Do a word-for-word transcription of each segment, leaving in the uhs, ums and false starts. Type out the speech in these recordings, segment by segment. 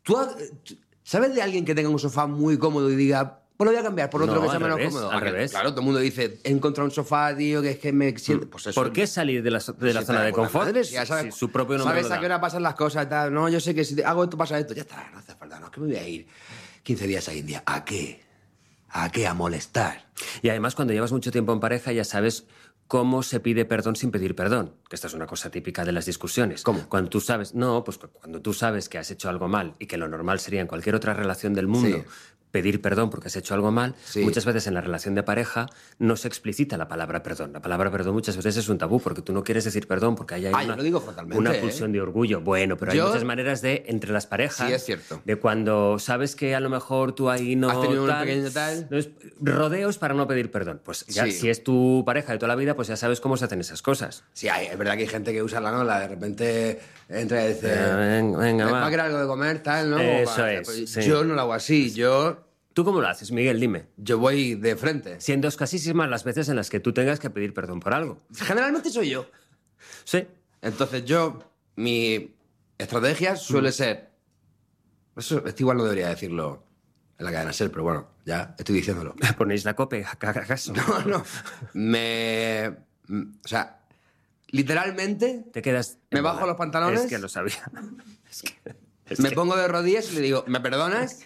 ¿Tú, ¿Sabes de alguien que tenga un sofá muy cómodo y diga, pues lo voy a cambiar por otro No, que sea al menos revés, cómodo? al Porque, revés. claro, todo el mundo dice, he encontrado un sofá, tío, que es que me siento... Pues eso, ¿Por qué salir de la, de la si zona te de da puta confort? madre, si ya sabes, Si su propio nombre sabes lo da. a qué hora pasan las cosas y tal. No, yo sé que si hago esto pasa esto. Ya está, no hace falta. No, es que me voy a ir quince días a India. ¿A qué? ¿A qué? A molestar. Y además, cuando llevas mucho tiempo en pareja, ya sabes cómo se pide perdón sin pedir perdón. Que esta es una cosa típica de las discusiones. ¿Cómo? Cuando tú sabes... No, pues cuando tú sabes que has hecho algo mal y que lo normal sería en cualquier otra relación del mundo... Sí. pedir perdón porque has hecho algo mal, Sí. muchas veces en la relación de pareja no se explicita la palabra perdón. La palabra perdón muchas veces es un tabú porque tú no quieres decir perdón porque hay, hay Ah, una, yo lo digo frontalmente, una ¿eh? pulsión de orgullo. Bueno, pero Yo- hay muchas maneras de, entre las parejas, Sí, es cierto. de cuando sabes que a lo mejor tú ahí no Has tenido un tal, pequeño tal. entonces, rodeos para no pedir perdón. Pues ya, Sí. si es tu pareja de toda la vida, pues ya sabes cómo se hacen esas cosas. Sí, hay, es verdad que hay gente que usa la nola, de repente entra y dice, Eh, venga, venga, ¿me va. va a querer algo de comer, tal, no? Eso Para- es, pues sí. Yo no lo hago así, yo, ¿Tú cómo lo haces, Miguel? Dime. yo voy de frente. Siendo escasísimas las veces en las que tú tengas que pedir perdón por algo. Generalmente soy yo. Sí. Entonces yo, mi estrategia suele ser... Eso, esto igual no debería decirlo en la cadena SER, pero bueno, ya estoy diciéndolo. ¿Ponéis la cope? ¿Acaso? No, no. Me... O sea, literalmente Te quedas... Me en bajo bola. los pantalones. Es que lo sabía. Es que... es me que- pongo de rodillas y le digo, ¿me perdonas?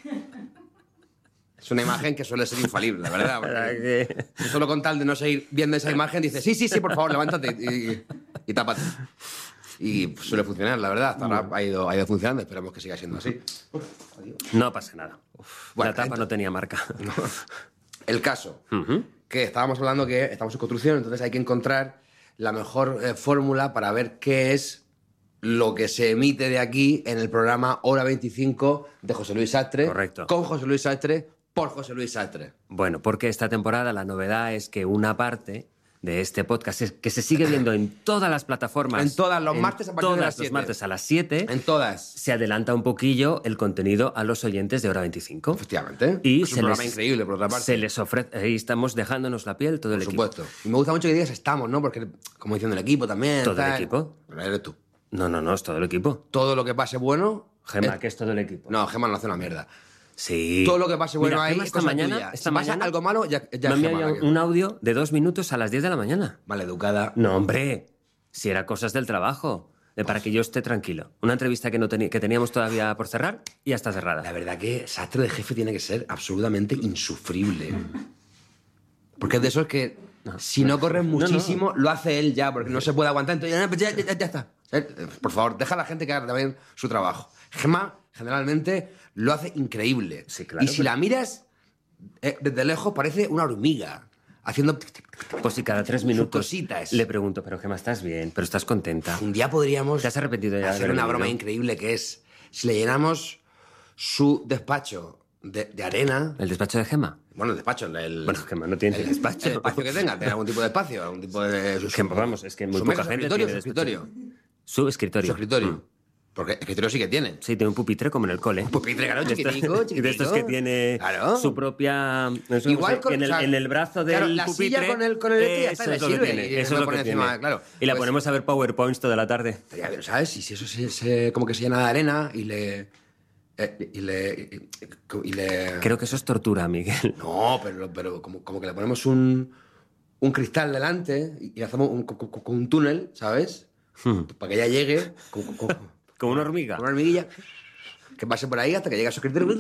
Es una imagen que suele ser infalible, la verdad. ¿Verdad Porque que- solo con tal de no seguir viendo esa imagen, dice, sí, sí, sí, por favor, levántate y, y, y tápate. Y pues, suele funcionar, la verdad. Hasta ahora ha ido, ha ido funcionando, esperemos que siga siendo así. No pasa nada. Bueno, la tapa entonces- no tenía marca. El caso, Ujú. que estábamos hablando que estamos en construcción, entonces hay que encontrar la mejor eh, fórmula para ver qué es lo que se emite de aquí en el programa Hora veinticinco de José Luis Sastre. Correcto. Con José Luis Sastre, por José Luis Sastre. Bueno, porque esta temporada la novedad es que una parte de este podcast es que se sigue viendo en todas las plataformas. En todas, los martes a partir de todas las los siete. martes a las siete. En todas. Se adelanta un poquillo el contenido a los oyentes de Hora veinticinco. Efectivamente. Y es se un programa les- increíble, por otra parte. Se les ofrece... Ahí estamos dejándonos la piel todo el Por equipo. supuesto. Y me gusta mucho que digas estamos, ¿no? Porque, como diciendo el equipo también. ¿Todo el tal. equipo? Pero eres tú. No, no, no, es todo el equipo. Todo lo que pase bueno... Gema, es- que es todo el equipo. No, Gemma no hace una mierda. Sí. Todo lo que pase bueno Mira, ahí Gema es esta cosa mañana, tuya. esta Si pasa mañana algo malo, ya, ya me ha es Gemma enviado la que- un audio de dos minutos a las diez de la mañana. Maleducada. No, hombre, si era cosas del trabajo, eh, para que yo esté tranquilo. Una entrevista que, no teni- que teníamos todavía por cerrar y ya está cerrada. La verdad que Sastre de jefe tiene que ser absolutamente insufrible. Porque es de esos que, si no corres muchísimo, lo hace él ya, porque no se puede aguantar. Entonces, ya, ya, ya, ya está. Eh, Por favor, deja a la gente que haga también su trabajo. Gemma, generalmente, lo hace increíble. Sí, claro, y si pero- la miras eh, desde lejos, parece una hormiga. Haciendo... Pues si cada tres minutos cositas. le pregunto, pero Gemma, ¿estás bien? ¿Pero estás contenta? Un día podríamos ¿Te has arrepentido ya de hacer haber una venido? broma increíble que es, si le llenamos su despacho de, de arena... ¿El despacho de Gemma? Bueno, el despacho, el... el- Bueno, Gemma no tiene el, despacho. El espacio que tenga, tiene algún tipo de espacio, algún tipo de... Su, Gemma, vamos, es que muy su poca mesa, gente su escritorio, tiene su escritorio. Su escritorio. Su escritorio. Mm. Porque escritorio sí que tiene. Sí, tiene un pupitre como en el cole. Pupitre, claro, De estos- chiquitico, chiquitico. Y de estos que tiene Claro. su propia... no sé cómo Igual se- con- en, el, o sea, en el brazo del claro, la pupitre. silla con el- con el este ya está, eso le es lo que sirve tiene, y eso se es lo lo pone que encima, tiene. claro. Y la Pues- ponemos a ver PowerPoints toda la tarde. Estaría bien, ¿sabes? Y si eso se, se- como que se llena de arena y le... eh, y le... y- y le... Creo que eso es tortura, Miguel. No, pero, pero como, como que le ponemos un, un cristal delante y, y hacemos un, con, con- con un túnel, ¿sabes? Hmm. Para que ella llegue con, con- con- Como una hormiga. con una hormiguilla, que pase por ahí hasta que llegue a su escritorio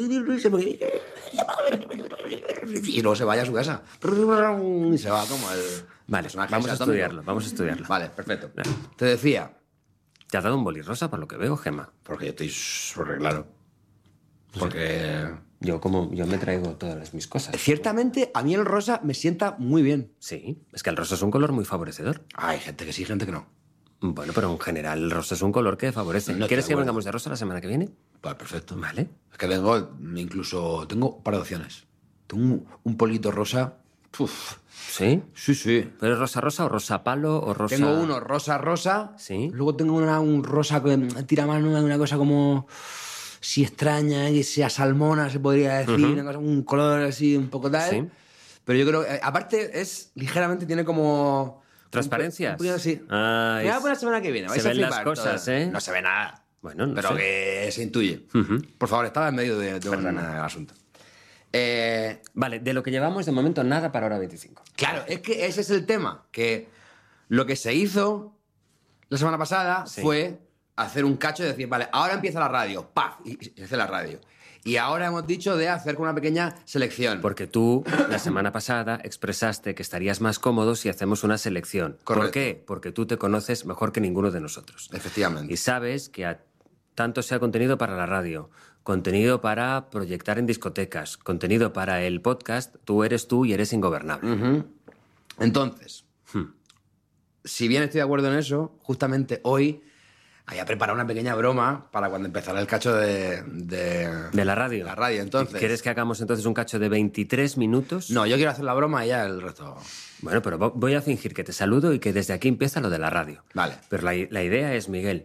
y luego se vaya a su casa. Y se va como el Vale, personaje vamos a ese atómico. estudiarlo, vamos a estudiarlo. Vale, perfecto. Vale. Te decía, Te has dado un boli rosa por lo que veo, Gemma. porque yo estoy súper claro. Porque Yo como yo me traigo todas las- mis cosas. ciertamente a mí el rosa me sienta muy bien. Sí, es que el rosa es un color muy favorecedor. Hay gente que sí, gente que no. Bueno, pero en general el rosa es un color que favorece. No estoy ¿Quieres de que acuerdo. vengamos de rosa la semana que viene? Vale, perfecto. Vale. Es que tengo, incluso, tengo un par de opciones. Tengo un, un polito rosa. Uf, ¿Sí? sí, sí. ¿Pero es rosa rosa o rosa palo o rosa...? Tengo uno rosa rosa. Sí. Luego tengo una- un rosa que tira mano, una cosa como... Si extraña, que sea salmona, se podría decir. Ujú. Una cosa- un color así, un poco tal. Sí. Pero yo creo... eh, aparte, es ligeramente, tiene como... ¿Transparencias? Un poquito así. Ay, Me voy a poner la semana que viene. se vais a ven las flipar cosas, todas. ¿eh? No se ve nada. Bueno, no pero sé. que se intuye. Ujú. Por favor, estaba en medio de, de un asunto. Eh, Vale, de lo que llevamos de momento nada para hora veinticinco. claro, es que ese es el tema, que lo que se hizo la semana pasada Sí. fue hacer un cacho y decir, vale, ahora empieza la radio, ¡paf! Y, y se hace la radio. Y ahora hemos dicho de hacer una pequeña selección. Porque tú, la semana pasada, expresaste que estarías más cómodo si hacemos una selección. Correcto. ¿Por qué? Porque tú te conoces mejor que ninguno de nosotros. Efectivamente. Y sabes que a- tanto sea contenido para la radio, contenido para proyectar en discotecas, contenido para el podcast, tú eres tú y eres ingobernable. Ujú. Entonces, Hmm. si bien estoy de acuerdo en eso, justamente hoy había preparado una pequeña broma para cuando empezara el cacho de... De, De la radio. La radio, entonces. ¿Quieres que hagamos entonces un cacho de veintitrés minutos? No, yo quiero hacer la broma y ya el resto... Bueno, pero vo- voy a fingir que te saludo y que desde aquí empieza lo de la radio. Vale. Pero la, i- la idea es, Miguel,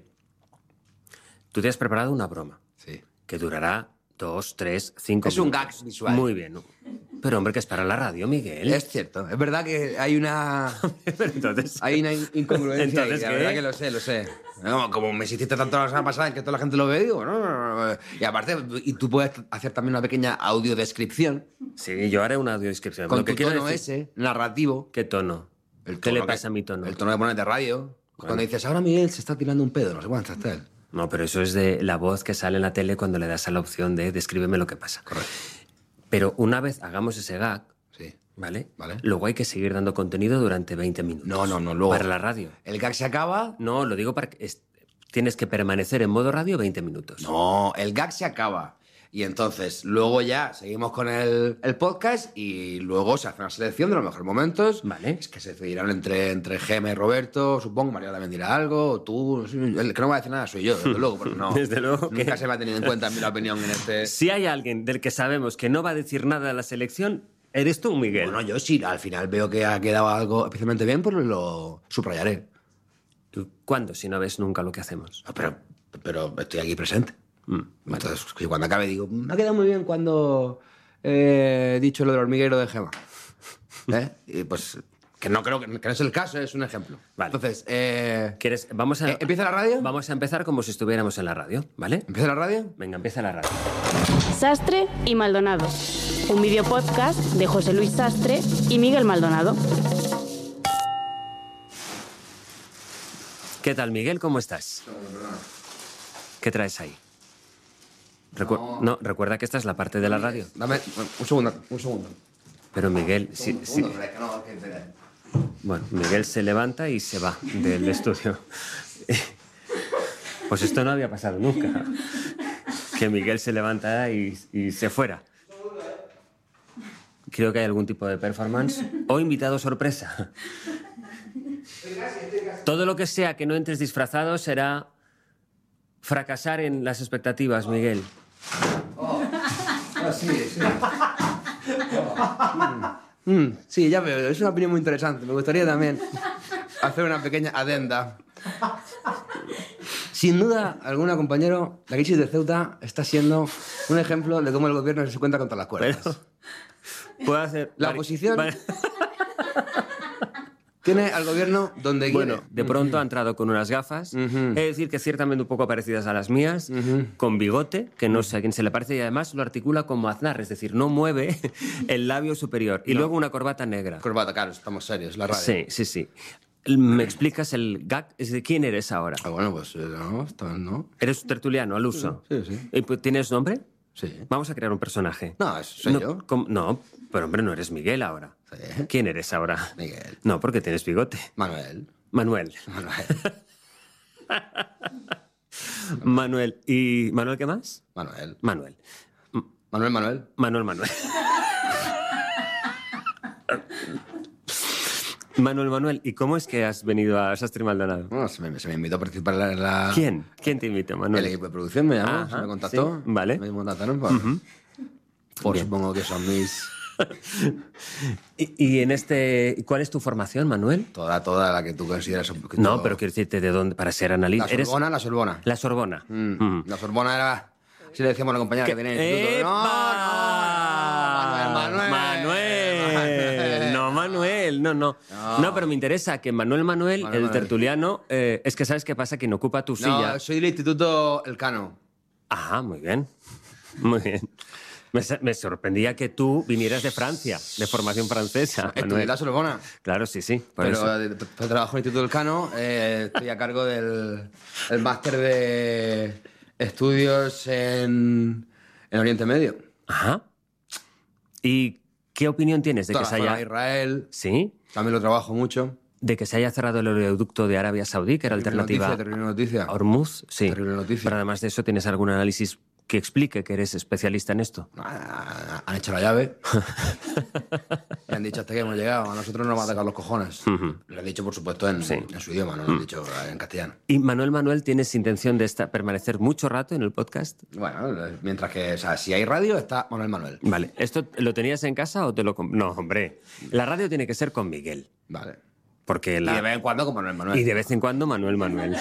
tú te has preparado una broma Sí. que durará dos, tres, cinco Es un minutos. gag visual. Muy bien. Pero, hombre, que es para la radio, Miguel. Es cierto, es verdad que hay una... Pero entonces... Hay una in- incongruencia Entonces, ahí, la ¿qué? verdad que lo sé, lo sé. No, como me insististe tanto la semana pasada en que toda la gente lo ve, digo, no, no, no, no. Y aparte, y tú puedes hacer también una pequeña audiodescripción Sí, yo haré una audiodescripción. con Lo que tu quiero tono decir- ese, narrativo. ¿Qué tono? El ¿Qué tono le que- pasa a mi tono? El tono que pones de radio. Cuando dices, ahora Miguel se está tirando un pedo, no sé cuánto está él. No, pero eso es de la voz que sale en la tele cuando le das a la opción de descríbeme lo que pasa. Correcto. Pero una vez hagamos ese gag, Sí. ¿vale? Vale. Luego hay que seguir dando contenido durante veinte minutos. No, no, no, luego... Para la radio. El gag se acaba... No, lo digo para que... es- tienes que permanecer en modo radio veinte minutos. No, el gag se acaba. Y entonces, luego ya seguimos con el, el podcast y luego se hace una selección de los mejores momentos. Vale. Es que se decidirán entre, entre Gemma y Roberto, supongo. María también dirá algo, o tú. no sé, el que no va a decir nada soy yo, desde luego, porque no. Desde luego que- Nunca se me ha tenido en cuenta mi opinión en este. Si hay alguien del que sabemos que no va a decir nada de la selección, eres tú, Miguel. Bueno, yo sí, al final veo que ha quedado algo especialmente bien, pues lo subrayaré. ¿Tú ¿Cuándo, si no ves nunca lo que hacemos? Ah, Pero, pero estoy aquí presente. Mm, Entonces, que cuando acabe digo, me ha quedado muy bien cuando eh, he dicho lo del hormiguero de Gema. ¿Eh? Y pues, que no creo que, que no es el caso, es un ejemplo. Vale. Entonces, eh, ¿Quieres? Vamos a... eh, ¿empieza la radio? Vamos a empezar como si estuviéramos en la radio, ¿vale? ¿Empieza la radio? Venga, empieza la radio. Sastre y Maldonado. Un video podcast de José Luis Sastre y Miguel Maldonado. ¿Qué tal, Miguel? ¿Cómo estás? ¿Qué traes ahí? Recu- no. recuerda que esta es la parte de la radio. Dame un segundo, un segundo. Pero Miguel, sí, un sí. segundo, pero es que no, que- espera. Bueno, Miguel se levanta y se va del estudio. Pues esto no había pasado nunca. Que Miguel se levantara y, y se fuera. Creo que hay algún tipo de performance o invitado sorpresa. Todo lo que sea que no entres disfrazado será fracasar en las expectativas, Miguel. Ah, sí, sí. Mm, mm, sí, ya veo, es una opinión muy interesante. Me gustaría también hacer una pequeña adenda. Sin duda alguna, compañero, la crisis de Ceuta está siendo un ejemplo de cómo el gobierno se cuenta contra las cuerdas. Pero puedo hacer... La Vale, oposición- vale. Tiene al gobierno donde Bueno, quiere. de pronto ha entrado con unas gafas, Ujú. he de decir que ciertamente un poco parecidas a las mías, con bigote, que no sé a quién se le parece, y además lo articula como Aznar, es decir, no mueve el labio superior. Y luego una corbata negra. Corbata, claro, estamos serios, la radio. Sí, sí, sí. ¿Me explicas el gag? Es de quién eres ahora? Ah, bueno, pues eh, no, está- no. ¿Eres tertuliano al uso? Sí, sí. ¿Y, pues, ¿Tienes nombre? Sí. Vamos a crear un personaje. No, es- soy no, yo. ¿cómo? No, pero hombre, no eres Miguel ahora. Sí. ¿Quién eres ahora? Miguel. No, porque tienes bigote. Manuel. Manuel. Manuel. Manuel. ¿Y Manuel qué más? Manuel. Manuel. Manuel, Manuel. Manuel Manuel. Manuel Manuel, ¿y cómo es que has venido a Sastre y Maldonado? Bueno, se me, se me invitó a participar en la... ¿Quién? ¿Quién te invita, Manuel? El equipo de producción me llamó, Ajá, se me contactó. sí, vale. Me contactaron por, por Bien. supongo que son mis... ¿Y, y en este, ¿cuál es tu formación, Manuel? Toda, toda la que tú consideras... un poquito- No, pero quiero decirte de dónde, para ser analista. La Sorbona, la Sorbona. La Sorbona. Mm. Mm. La Sorbona era... Si le decíamos a la compañera que, tenía en el instituto. ¡Epa! No, no, no, Manuel, Manuel. Manuel. No, Manuel. Manuel, no, no. No. No, pero me interesa que Manuel Manuel, Manuel el Manuel. tertuliano, eh, es que ¿sabes qué pasa? Quien ocupa tu silla... No, soy del Instituto Elcano. Ah, muy bien. Muy bien. Me, sa- me sorprendía que tú vinieras de Francia, de formación francesa, Estudié Manuel. la Sorbona. Claro, sí, sí. Por Pero eso. eh, t- t- trabajo en el Instituto Elcano, eh, estoy a cargo del el máster de estudios en, en Oriente Medio. Ajá. ¿Y qué opinión tienes de Toda que la se zona haya... de Israel, Sí, también lo trabajo mucho. de que se haya cerrado el oleoducto de Arabia Saudí, que era Terrible alternativa noticia, terrible noticia. a Hormuz. Sí. Terrible noticia. Pero además de eso, ¿tienes algún análisis que explique que eres especialista en esto? Ah, Han hecho la llave. Y han dicho hasta que hemos llegado. A nosotros no nos va a atacar los cojones. Lo han dicho, por supuesto, en, Sí. en su idioma, no lo han dicho en castellano. ¿Y Manuel Manuel tienes intención de esta- permanecer mucho rato en el podcast? Bueno, mientras que, o sea, si hay radio, está Manuel Manuel. Vale, ¿esto lo tenías en casa o te lo... comp- No, hombre, la radio tiene que ser con Miguel, Vale. porque Y la... de vez en cuando con Manuel Manuel. Y de vez en cuando Manuel Manuel.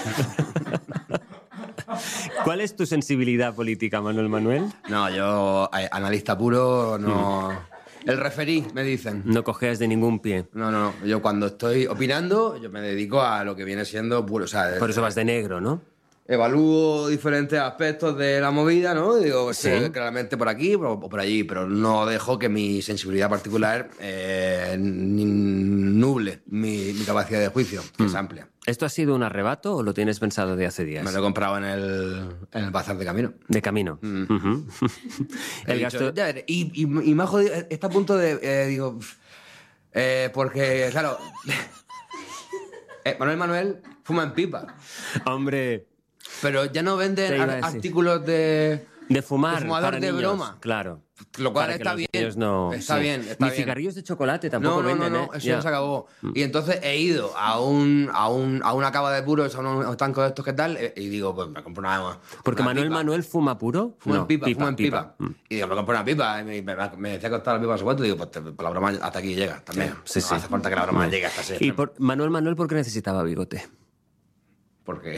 ¿Cuál es tu sensibilidad política, Manuel Manuel? No, yo, eh, analista puro, no. El referí, me dicen. No cojeas de ningún pie. No, no, no. Yo cuando estoy opinando, yo me dedico a lo que viene siendo puro. O sea, Por eso vas de negro, ¿no? evalúo diferentes aspectos de la movida, ¿no? Y digo, pues, Sí. eh, claramente por aquí o por allí, pero no dejo que mi sensibilidad particular eh, ni- nuble mi, mi capacidad de juicio, que es amplia. ¿Esto ha sido un arrebato o lo tienes pensado de hace días? Me lo he comprado en el, en el bazar de camino. De camino. Ujú. He El dicho, gasto... "Ya veré". y, y, y me ha jodido, está a punto de, eh, digo, pf, eh, porque, claro, eh, Manuel Manuel fuma en pipa, Hombre, pero ya no Te venden iba a ar- decir. artículos de... de fumar De fumador para de niños, broma. Claro. Lo cual Para que está los bien, niños no- está sí. bien, está Ni bien. cigarrillos de chocolate tampoco No, no, venden, no, ¿eh? no, eso Ya. ya se acabó. Y entonces he ido a un, a un, a una cava de puros, a un, a un tanco de estos que tal, eh, y digo, pues me compro una. Porque una Manuel pipa. Manuel fuma puro. Fuma No, en pipa, fuma en pipa. Mm. Y digo, me compro una pipa. Y me, me, me decía que costaba la pipa a su cuento. Y digo, pues te- pues la broma hasta aquí llega también. Sí, no sí. hace falta que la broma llegue hasta ese Y extremo. por, Manuel Manuel, ¿por qué necesitaba bigote? Porque.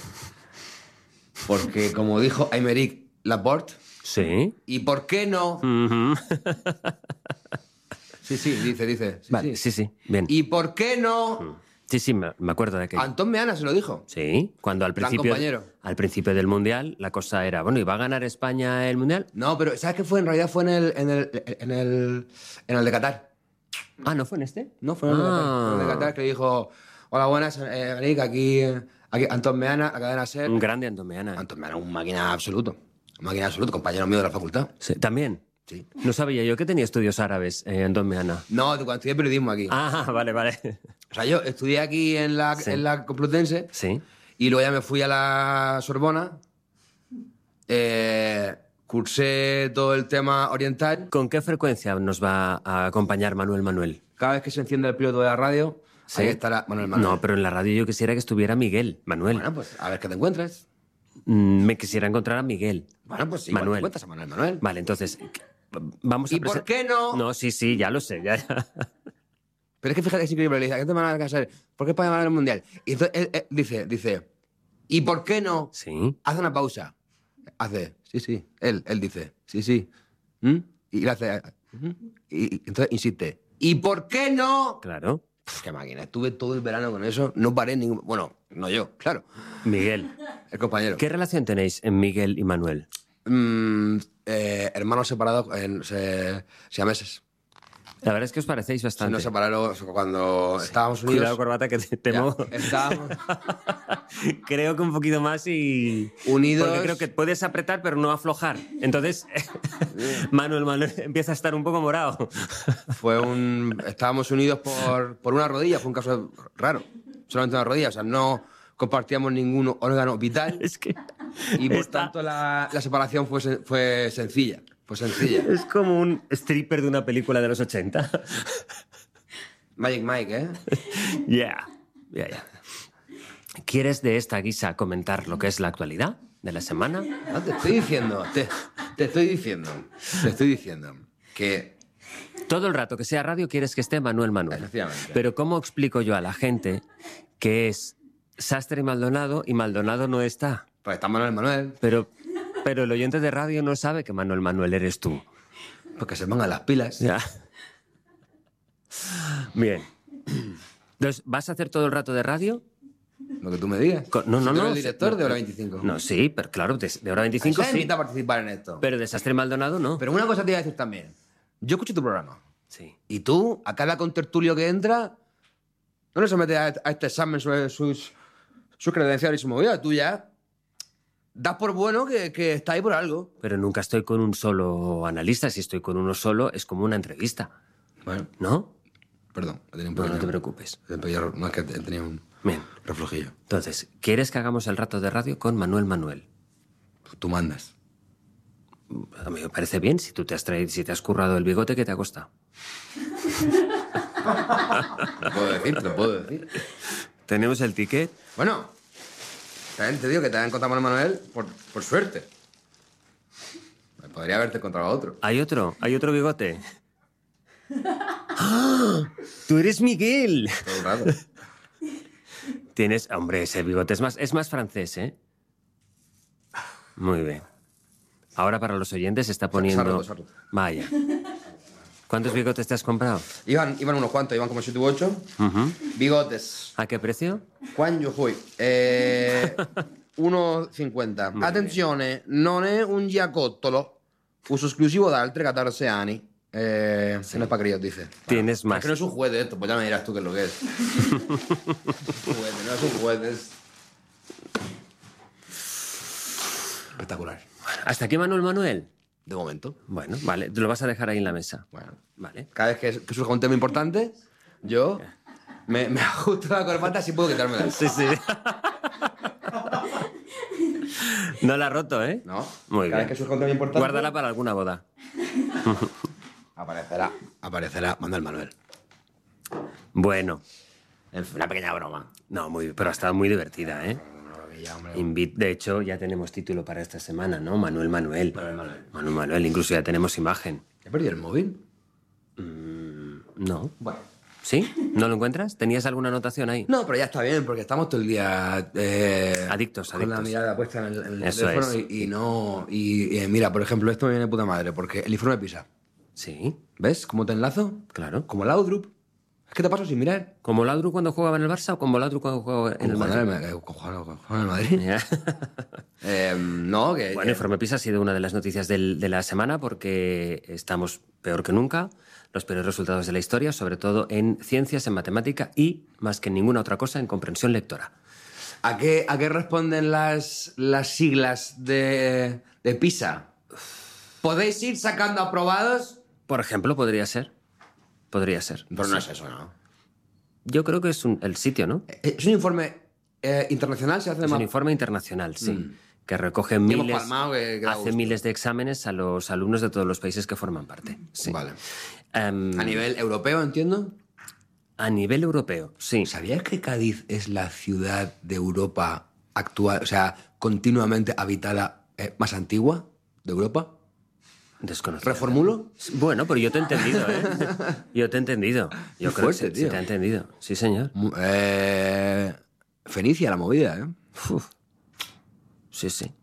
Porque, como dijo Aymeric Laporte, Sí. ¿y por qué no? Ujú. Sí, sí, dice, dice. Sí, Vale, sí, sí, bien. ¿Y por qué no? Sí, sí, me, me acuerdo de aquello. Antón Meana se lo dijo. Sí, cuando al Gran principio, compañero. al principio del Mundial la cosa era, bueno, ¿y va a ganar España el Mundial? No, pero ¿sabes qué fue? En realidad fue en el, en el, en el, en el de Qatar. Ah, ¿no fue en este? No, fue en el de Qatar. Ah. Fue en el de Qatar que dijo, hola, buenas, eh, Eric, aquí, aquí Antón Meana, la cadena SER. Un grande Antomeana. Antón Meana, un máquina absoluto. Un máquina absoluto, compañero mío de la facultad. Sí, ¿también? Sí. No sabía yo que tenía estudios árabes, eh, Antomeana. No, cuando estudié periodismo aquí. Ah, vale, vale. O sea, yo estudié aquí en la, Sí. en la Complutense Sí. y luego ya me fui a la Sorbona. Eh, cursé todo el tema oriental. ¿Con qué frecuencia nos va a acompañar Manuel Manuel? Cada vez que se enciende el piloto de la radio, Sí. ahí estará Manuel Manuel. No, pero en la radio yo quisiera que estuviera Miguel, Manuel. Bueno, pues a ver qué te encuentres. Mm, Me quisiera encontrar a Miguel. Bueno, pues sí, Manuel. te encuentras a Manuel Manuel. Vale, entonces, vamos a ¿Y por presen- qué no? No, sí, sí, ya lo sé, ya, ya. Pero es que fíjate, es increíble. Le dice, ¿qué te van a casar? ¿Por qué España va a ganar el Mundial? Y entonces él, él dice, dice, ¿y por qué no? Sí. Hace una pausa. Hace, sí, sí. Él, él dice, sí, sí. ¿Mm? Y le hace, "Ujú". y, y entonces insiste, ¿y por qué no? Claro. Pff, qué máquina. Estuve todo el verano con eso. No paré ningún... Bueno, no yo, claro. Miguel, El compañero. ¿qué relación tenéis en Miguel y Manuel? Mm, eh, hermanos separados en se, siameses. La verdad es que os parecéis Se bastante. nos separaron cuando estábamos unidos. Cuidado, corbata, que te Ya, temo. estábamos Creo que un poquito más y... unidos. Porque creo que puedes apretar, pero no aflojar. Entonces, Manuel, Manuel empieza a estar un poco morado. Fue un... Estábamos unidos por, por una rodilla, fue un caso raro. Solamente una rodilla, o sea, no compartíamos ningún órgano vital Es que... y por está- tanto la, la separación fue, sen- fue sencilla. Fue sencilla. Es como un stripper de una película de los ochenta. Magic Mike, ¿eh? Yeah, yeah, yeah. ¿Quieres de esta guisa comentar lo que es la actualidad de la semana? No, te estoy diciendo, te, te estoy diciendo, te estoy diciendo que... Todo el rato que sea radio quieres que esté Manuel Manuel. Efectivamente. Pero ¿cómo explico yo a la gente que es Sastre y Maldonado y Maldonado no está? Pues está Manuel Manuel, Pero, pero el oyente de radio no sabe que Manuel Manuel eres tú. porque se pongan las pilas. Ya. Bien. Entonces, ¿vas a hacer todo el rato de radio? Lo que tú me digas. Co- No, no, Si tú no. eres el director no, de Hora veinticinco. No, sí, pero claro, de, de Hora veinticinco Esa sí. invita a participar en esto. Pero Desastre Maldonado no. Pero una cosa te iba a decir también. Yo escucho tu programa. Sí. Y tú, a cada contertulio que entra, no le sometes a, a este examen sobre sus, sus credenciales y su movida. Tú ya das por bueno que, que está ahí por algo. Pero nunca estoy con un solo analista. Si estoy con uno solo, es como una entrevista. Bueno, ¿No? perdón. he tenido un No, no pequeño- te preocupes. he tenido- No, es que he tenido un Bien. reflujillo. Entonces, ¿quieres que hagamos el rato de radio con Manuel Manuel? Tú mandas. A mí me parece bien. Si tú te has traído, si te has currado el bigote, ¿qué te ha costado? Lo puedo decir, te lo puedo decir. Tenemos el ticket. Bueno, también te digo que te han encontrado a Manuel por, por suerte. Podría haberte encontrado a otro. ¿Hay otro? ¿Hay otro bigote? ¡Ah! ¡Tú eres Miguel! Todo el rato. Tienes... Hombre, ese bigote es más, es más francés, ¿eh? Muy bien. Ahora para los oyentes se está poniendo... Se ha roto, se ha roto. Vaya. ¿Cuántos bigotes te has comprado? Iban, iban unos cuantos, iban como siete u ocho. Ujú. Bigotes. ¿A qué precio? Quan yo fui? Eh, uno cinquanta. Attenzione, non è un giacottolo. Uso esclusivo da altri catorce anni. Eh, Se no es para críos, dice. Tienes Bueno, más. Es que no es un juguete esto, pues ya me dirás tú qué es lo que es. No es un juguete, no es un juguete, es... Espectacular. ¿Hasta aquí Manuel Manuel? De momento. Bueno, vale. Te lo vas a dejar ahí en la mesa. Bueno. Vale. Cada vez que, que surja un tema importante, yo me, me ajusto la corbata si puedo quitármela. Sí, sí. No la ha roto, ¿eh? ¿No? Muy Cada bien. vez que surja un tema importante... Guárdala para alguna boda. Aparecerá, aparecerá Manuel Manuel. Bueno. En fin, una pequeña broma. No, muy, pero ha estado muy divertida, ¿eh? Maravilla, hombre. Invit, de hecho, ya tenemos título para esta semana, ¿no? Manuel Manuel. Manuel Manuel. Manuel Manuel, incluso ya tenemos imagen. ¿He perdido el móvil? No. Bueno. ¿Sí? ¿No lo encuentras? ¿Tenías alguna anotación ahí? No, pero ya está bien, porque estamos todo el día... eh, Adictos, Con la adictos. mirada puesta en el, en el Eso teléfono es. y, y no... Y, y, mira, por ejemplo, esto me viene de puta madre, porque el informe de PISA. Sí, ¿Ves cómo te enlazo? claro. Como el Outlook. Es que te paso sin mirar. ¿Como Laudrup cuando jugaba en el Barça o como Laudrup cuando jugaba en el Como Madrid? jugar en el- como jugar- como jugar en el Madrid. Ya. Eh, no, que... Bueno, Informe PISA ha sido una de las noticias del- de la semana porque estamos peor que nunca, los peores resultados de la historia, sobre todo en ciencias, en matemática y, más que en ninguna otra cosa, en comprensión lectora. ¿A qué, ¿A qué responden las, las siglas de, de PISA? ¿Podéis ir sacando aprobados? Por ejemplo, podría ser. Podría ser. Pero no es eso, ¿no? Yo creo que es un- el sitio, ¿no? Es un informe eh, internacional, se hace de Es un más... informe internacional, sí. Mm. Que recoge hemos miles, palmado que- que da hace gusto. miles de exámenes a los alumnos de todos los países que forman parte. Sí. Vale. Em, A nivel europeo, entiendo. a nivel europeo, sí. ¿Sabías que Cádiz es la ciudad de Europa actual, o sea, continuamente habitada eh, más antigua de Europa? Desconocido. ¿Reformulo? Bueno, pero yo te he entendido, ¿eh? Yo te he entendido. Yo Qué creo fuerte, que se, se tío. te ha entendido. Sí, señor. Mu- Eh, Fenicia, la movida, ¿eh? Uf. Sí, sí.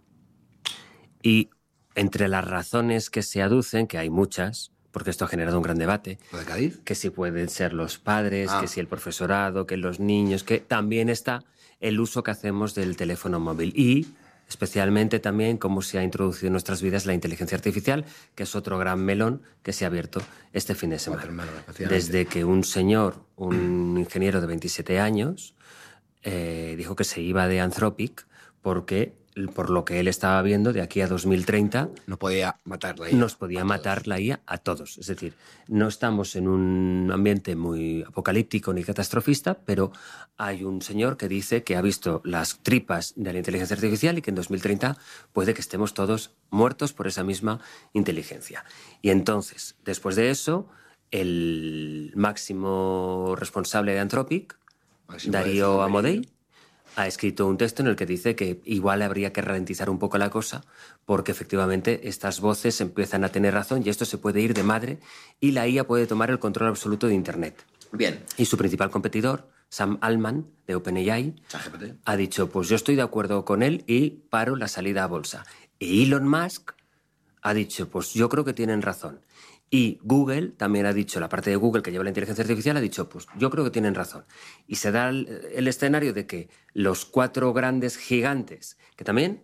Y entre las razones que se aducen, que hay muchas, porque esto ha generado un gran debate, ¿Lo de Cádiz? que si pueden ser los padres, Ah. que si el profesorado, que los niños, que también está el uso que hacemos del teléfono móvil y especialmente también cómo se ha introducido en nuestras vidas la inteligencia artificial, que es otro gran melón que se ha abierto este fin de semana. Otro melón, especialmente. Desde que un señor, un ingeniero de veintisiete años, eh, dijo que se iba de Anthropic porque, por lo que él estaba viendo, de aquí a dos mil treinta No podía matarla ahí. nos podía matar la I A a todos. Es decir, no estamos en un ambiente muy apocalíptico ni catastrofista, pero hay un señor que dice que ha visto las tripas de la inteligencia artificial y que en dos mil treinta puede que estemos todos muertos por esa misma inteligencia. Y entonces, después de eso, el máximo responsable de Anthropic, Máximo Darío de- Amodei, ha escrito un texto en el que dice que igual habría que ralentizar un poco la cosa porque efectivamente estas voces empiezan a tener razón y esto se puede ir de madre y la I A puede tomar el control absoluto de Internet. Bien. Y su principal competidor, Sam Altman, de OpenAI, ChatGPT. ha dicho, pues yo estoy de acuerdo con él y paro la salida a bolsa. Y Elon Musk ha dicho, pues yo creo que tienen razón. Y Google también ha dicho, la parte de Google que lleva la inteligencia artificial ha dicho, pues yo creo que tienen razón. Y se da el, el escenario de que los cuatro grandes gigantes, que también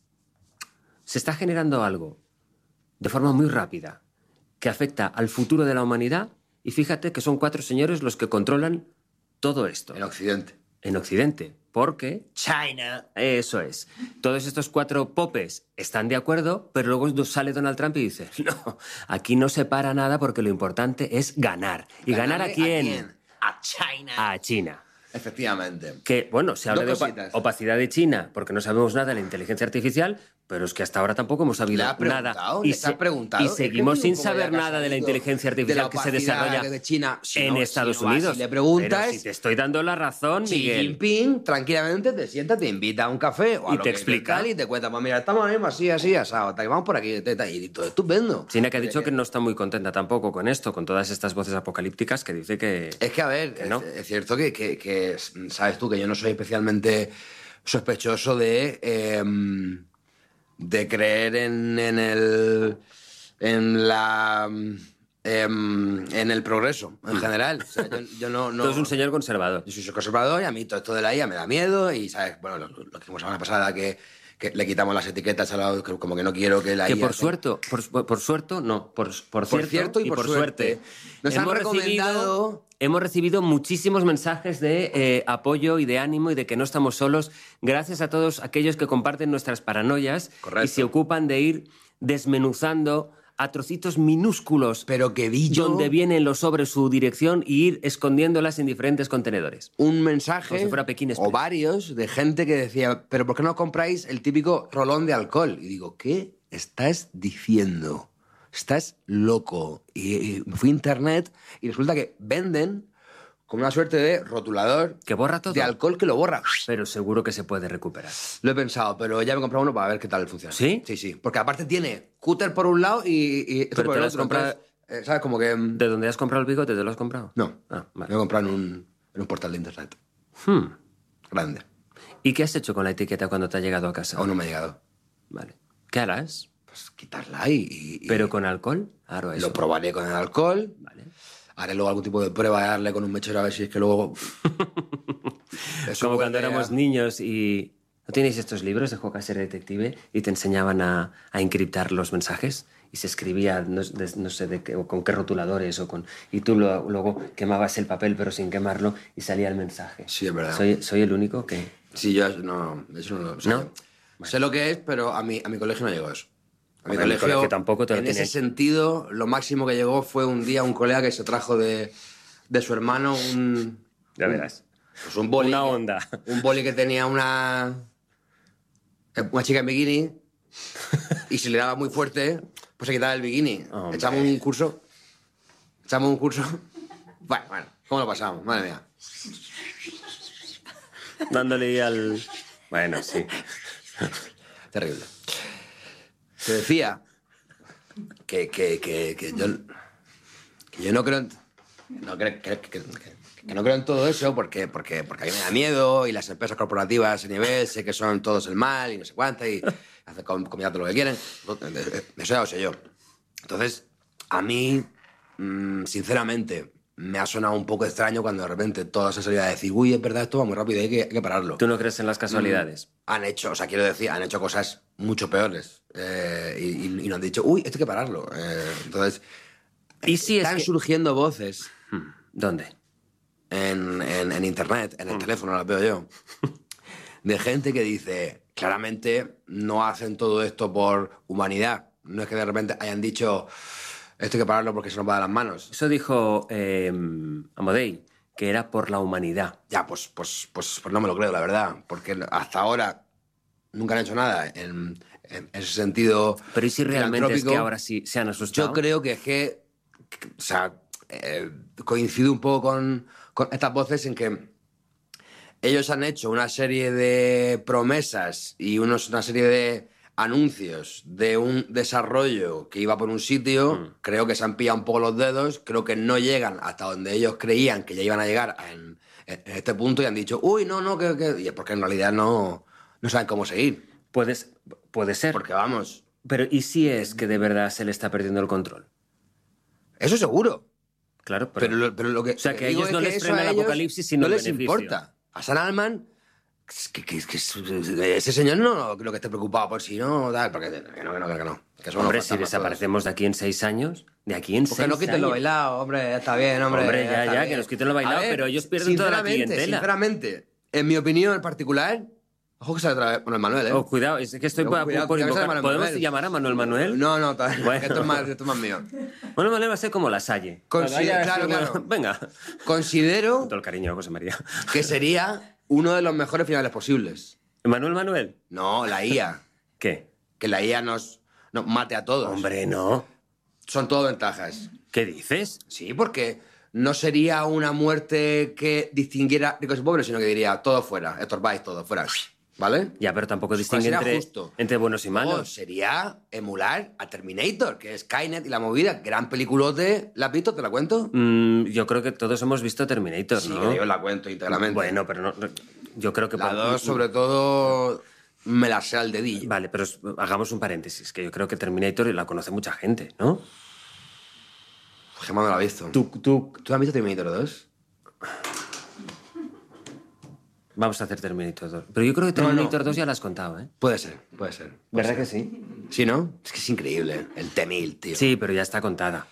se está generando algo de forma muy rápida, que afecta al futuro de la humanidad, y fíjate que son cuatro señores los que controlan todo esto. En Occidente. En Occidente, porque... China. Eso es. Todos estos cuatro popes están de acuerdo, pero luego sale Donald Trump y dice, no, aquí no se para nada porque lo importante es ganar. ¿Y ganar a quién? ¿A quién? A China. A China. Efectivamente. Que, bueno, se habla Dos de opa- cositas. opacidad de China porque no sabemos nada de la inteligencia artificial, pero es que hasta ahora tampoco hemos sabido ¿Le has nada. preguntado? Y, ¿Le has preguntado? y Es que seguimos digo, sin como saber ya que has nada de la salido inteligencia de la artificial que se opacidad desarrolla de China. Si en no- Estados si no vas y Unidos. le preguntas, Pero si te estoy dando la razón, Xi Miguel. Jinping tranquilamente te sienta, te invita a un café o a Y lo te que explica. tal, y te cuenta, pues mira, estamos ahora mismo así, así, asado, tal, vamos por aquí, tal, tal, y todo estupendo. China que ha dicho que no está muy contenta tampoco con esto, con todas estas voces apocalípticas que dice que... Es que, a ver, Que no. es, es cierto que, que- que sabes tú que yo no soy especialmente sospechoso de, eh, de creer en, en el en la em, en el progreso en general. O sea, yo, yo no, no Tú eres un señor conservador. yo soy conservador y a mí todo esto de la I A me da miedo y, ¿sabes? Bueno, lo, lo que dijimos la semana pasada, que, que le quitamos las etiquetas a la, que como que no quiero que la Que I A... por suerte, por, por, por suerte, no, por, por, Por cierto y por suerte. Nos han hemos recomendado- recibido, hemos recibido muchísimos mensajes de eh, apoyo y de ánimo y de que no estamos solos, gracias a todos aquellos que comparten nuestras paranoias Correcto. y se ocupan de ir desmenuzando a trocitos minúsculos Pero que vi yo donde vienen los sobres su dirección y ir escondiéndolas en diferentes contenedores. un mensaje, Como si fuera Pekín Express. o varios, de gente que decía, pero ¿por qué no compráis el típico rolón de alcohol? Y digo, ¿qué estás diciendo? Estás loco. Y, y fui a internet y resulta que venden como una suerte de rotulador Que borra todo. de alcohol que lo borra. Pero seguro que se puede recuperar. Lo he pensado, pero ya me he comprado uno para ver qué tal funciona. ¿Sí? Sí, sí. Porque aparte tiene cúter por un lado y, y esto Pero por te el lo has otro. comprado- Entonces, eh, ¿sabes? Como que... mm, ¿De dónde has comprado el bigote? ¿Te lo has comprado? No. Ah, Me vale. lo he comprado en un, en un portal de internet. Hmm. Grande. ¿Y qué has hecho con la etiqueta cuando te ha llegado a casa? Aún no me ha llegado. Vale. ¿Qué harás? Pues quitarla y... y- y ¿Pero con alcohol? Claro, eso. lo probaré con el alcohol. Vale. Haré luego algún tipo de prueba de darle con un mechero a ver si es que luego... Eso Como cuando vuelve a- éramos niños y... ¿No tenéis estos libros de Juega Ser Detective y te enseñaban a, a encriptar los mensajes? Y se escribía, no, de- no sé de qué, o con qué rotuladores, o con... Y tú lo- luego quemabas el papel pero sin quemarlo y salía el mensaje. Sí, es verdad. Soy, soy el único que... Sí, yo no, eso no lo sé. ¿No? Sé lo que es, pero a mi, a mi colegio no llegó eso. A mi Hombre, a mi colegio, colegio tampoco te lo en tenía- ese sentido, lo máximo que llegó fue un día un colega que se trajo de, de su hermano un... Ya un- verás. Pues un boli. Una que- onda. Un boli que tenía una... Una chica en bikini y si le daba muy fuerte, pues se quitaba el bikini. Hombre. Echamos un curso. Echamos un curso. Bueno, bueno, ¿cómo lo pasamos? Madre mía. Dándole ahí al... Bueno, sí. Terrible. Te decía que, que, que, que yo, que yo no creo en, no creo, que, que- que- que no creo en todo eso porque, porque, porque a mí me da miedo y las empresas corporativas a ese nivel sé que son todos el mal y no sé cuánto y hacen con comida todo lo que quieren. Eso ya lo sé yo. Entonces, a mí, mm, sinceramente, me ha sonado un poco extraño cuando de repente toda esa salida a decir, uy, es verdad, esto va muy rápido y hay que, hay que pararlo. ¿Tú no crees en las casualidades? Han hecho, o sea, quiero decir, han hecho cosas mucho peores eh, y, y- y nos han dicho, uy, esto hay que pararlo. Eh, entonces, ¿Y si es están que- surgiendo voces Hmm, ¿Dónde? en, en- en internet, en el teléfono, las veo yo, de gente que dice, claramente no hacen todo esto por humanidad. No es que de repente hayan dicho, esto hay que pararlo porque se nos va de las manos. Eso dijo eh, Amodei, que era por la humanidad. Ya, pues, pues, pues, pues no me lo creo, la verdad, porque hasta ahora nunca han hecho nada en, en ese sentido. Pero ¿y si realmente es que filantrópico. ahora sí se han asustado? Yo creo que es que, que- o sea, eh, coincido un poco con, con estas voces en que ellos han hecho una serie de promesas y unos, una serie de anuncios de un desarrollo que iba por un sitio, Mm. creo que se han pillado un poco los dedos, creo que no llegan hasta donde ellos creían que ya iban a llegar en, en este punto y han dicho, uy, no, no, que... que... Y es porque en realidad no, no saben cómo seguir. Puedes, puede ser. Porque vamos, Pero ¿y si es que de verdad se le está perdiendo el control? Eso seguro. Claro, pero... Pero lo, pero lo que, o sea, que a digo ellos es no que les eso frena a el ellos apocalipsis, sino no el les beneficio. importa. A San Alman, que, que, que, que ese señor no creo que esté preocupado por si no, tal, porque que no, que no, que no. Que son Hombre, unos si fantasmas desaparecemos de aquí en seis años, de aquí en todos. seis Porque no quiten lo años. bailado, hombre, ya está bien, hombre. Hombre, ya, está ya, bien. que nos quiten lo bailado, A ver, pero ellos pierden toda la sinceramente, clientela. Sinceramente, en mi opinión en particular, ojo que sale otra vez, bueno, el Manuel, ¿eh? Oh, cuidado, es que estoy No, por, cuidado, por cuidado, invocar. Manuel ¿Podemos Manuel. llamar a Manuel Manuel? No, no, tal, Bueno. esto es más, esto es más mío. Manuel Manuel va a ser como la Salle. Consider- Cuando haya claro, sido- claro. Venga. Considero Con todo el cariño, José María. que sería uno de los mejores finales posibles. ¿Manuel Manuel? No, la I A. ¿Qué? Que la I A nos, nos mate a todos. Hombre, no. Son todo ventajas. ¿Qué dices? Sí, porque no sería una muerte que distinguiera ricos y pobres, sino que diría todo fuera, estorbáis todo fuera. ¿Vale? Ya, pero tampoco Pues distingue sería entre, justo. entre buenos y No, malos. sería emular a Terminator, que es Skynet y la movida. Gran peliculote. ¿La has visto? ¿Te la cuento? Mm, yo creo que todos hemos visto Terminator, Sí, ¿no? que yo la cuento íntegramente. Bueno, pero no, yo creo que... La por- dos, sobre todo, me la sé al dedillo. Vale, pero es- hagamos un paréntesis, que yo creo que Terminator la conoce mucha gente, ¿no? Gemma no la ha visto. Tú, tú... ¿Tú has visto Terminator dos? Vamos a hacer Terminator dos. Pero yo creo que No, no. Terminator dos ya la has contado, ¿eh? Puede ser, puede ser. ¿Verdad que sí? ¿Sí, no? Es que es increíble. El T mil, tío. Sí, pero ya está contada.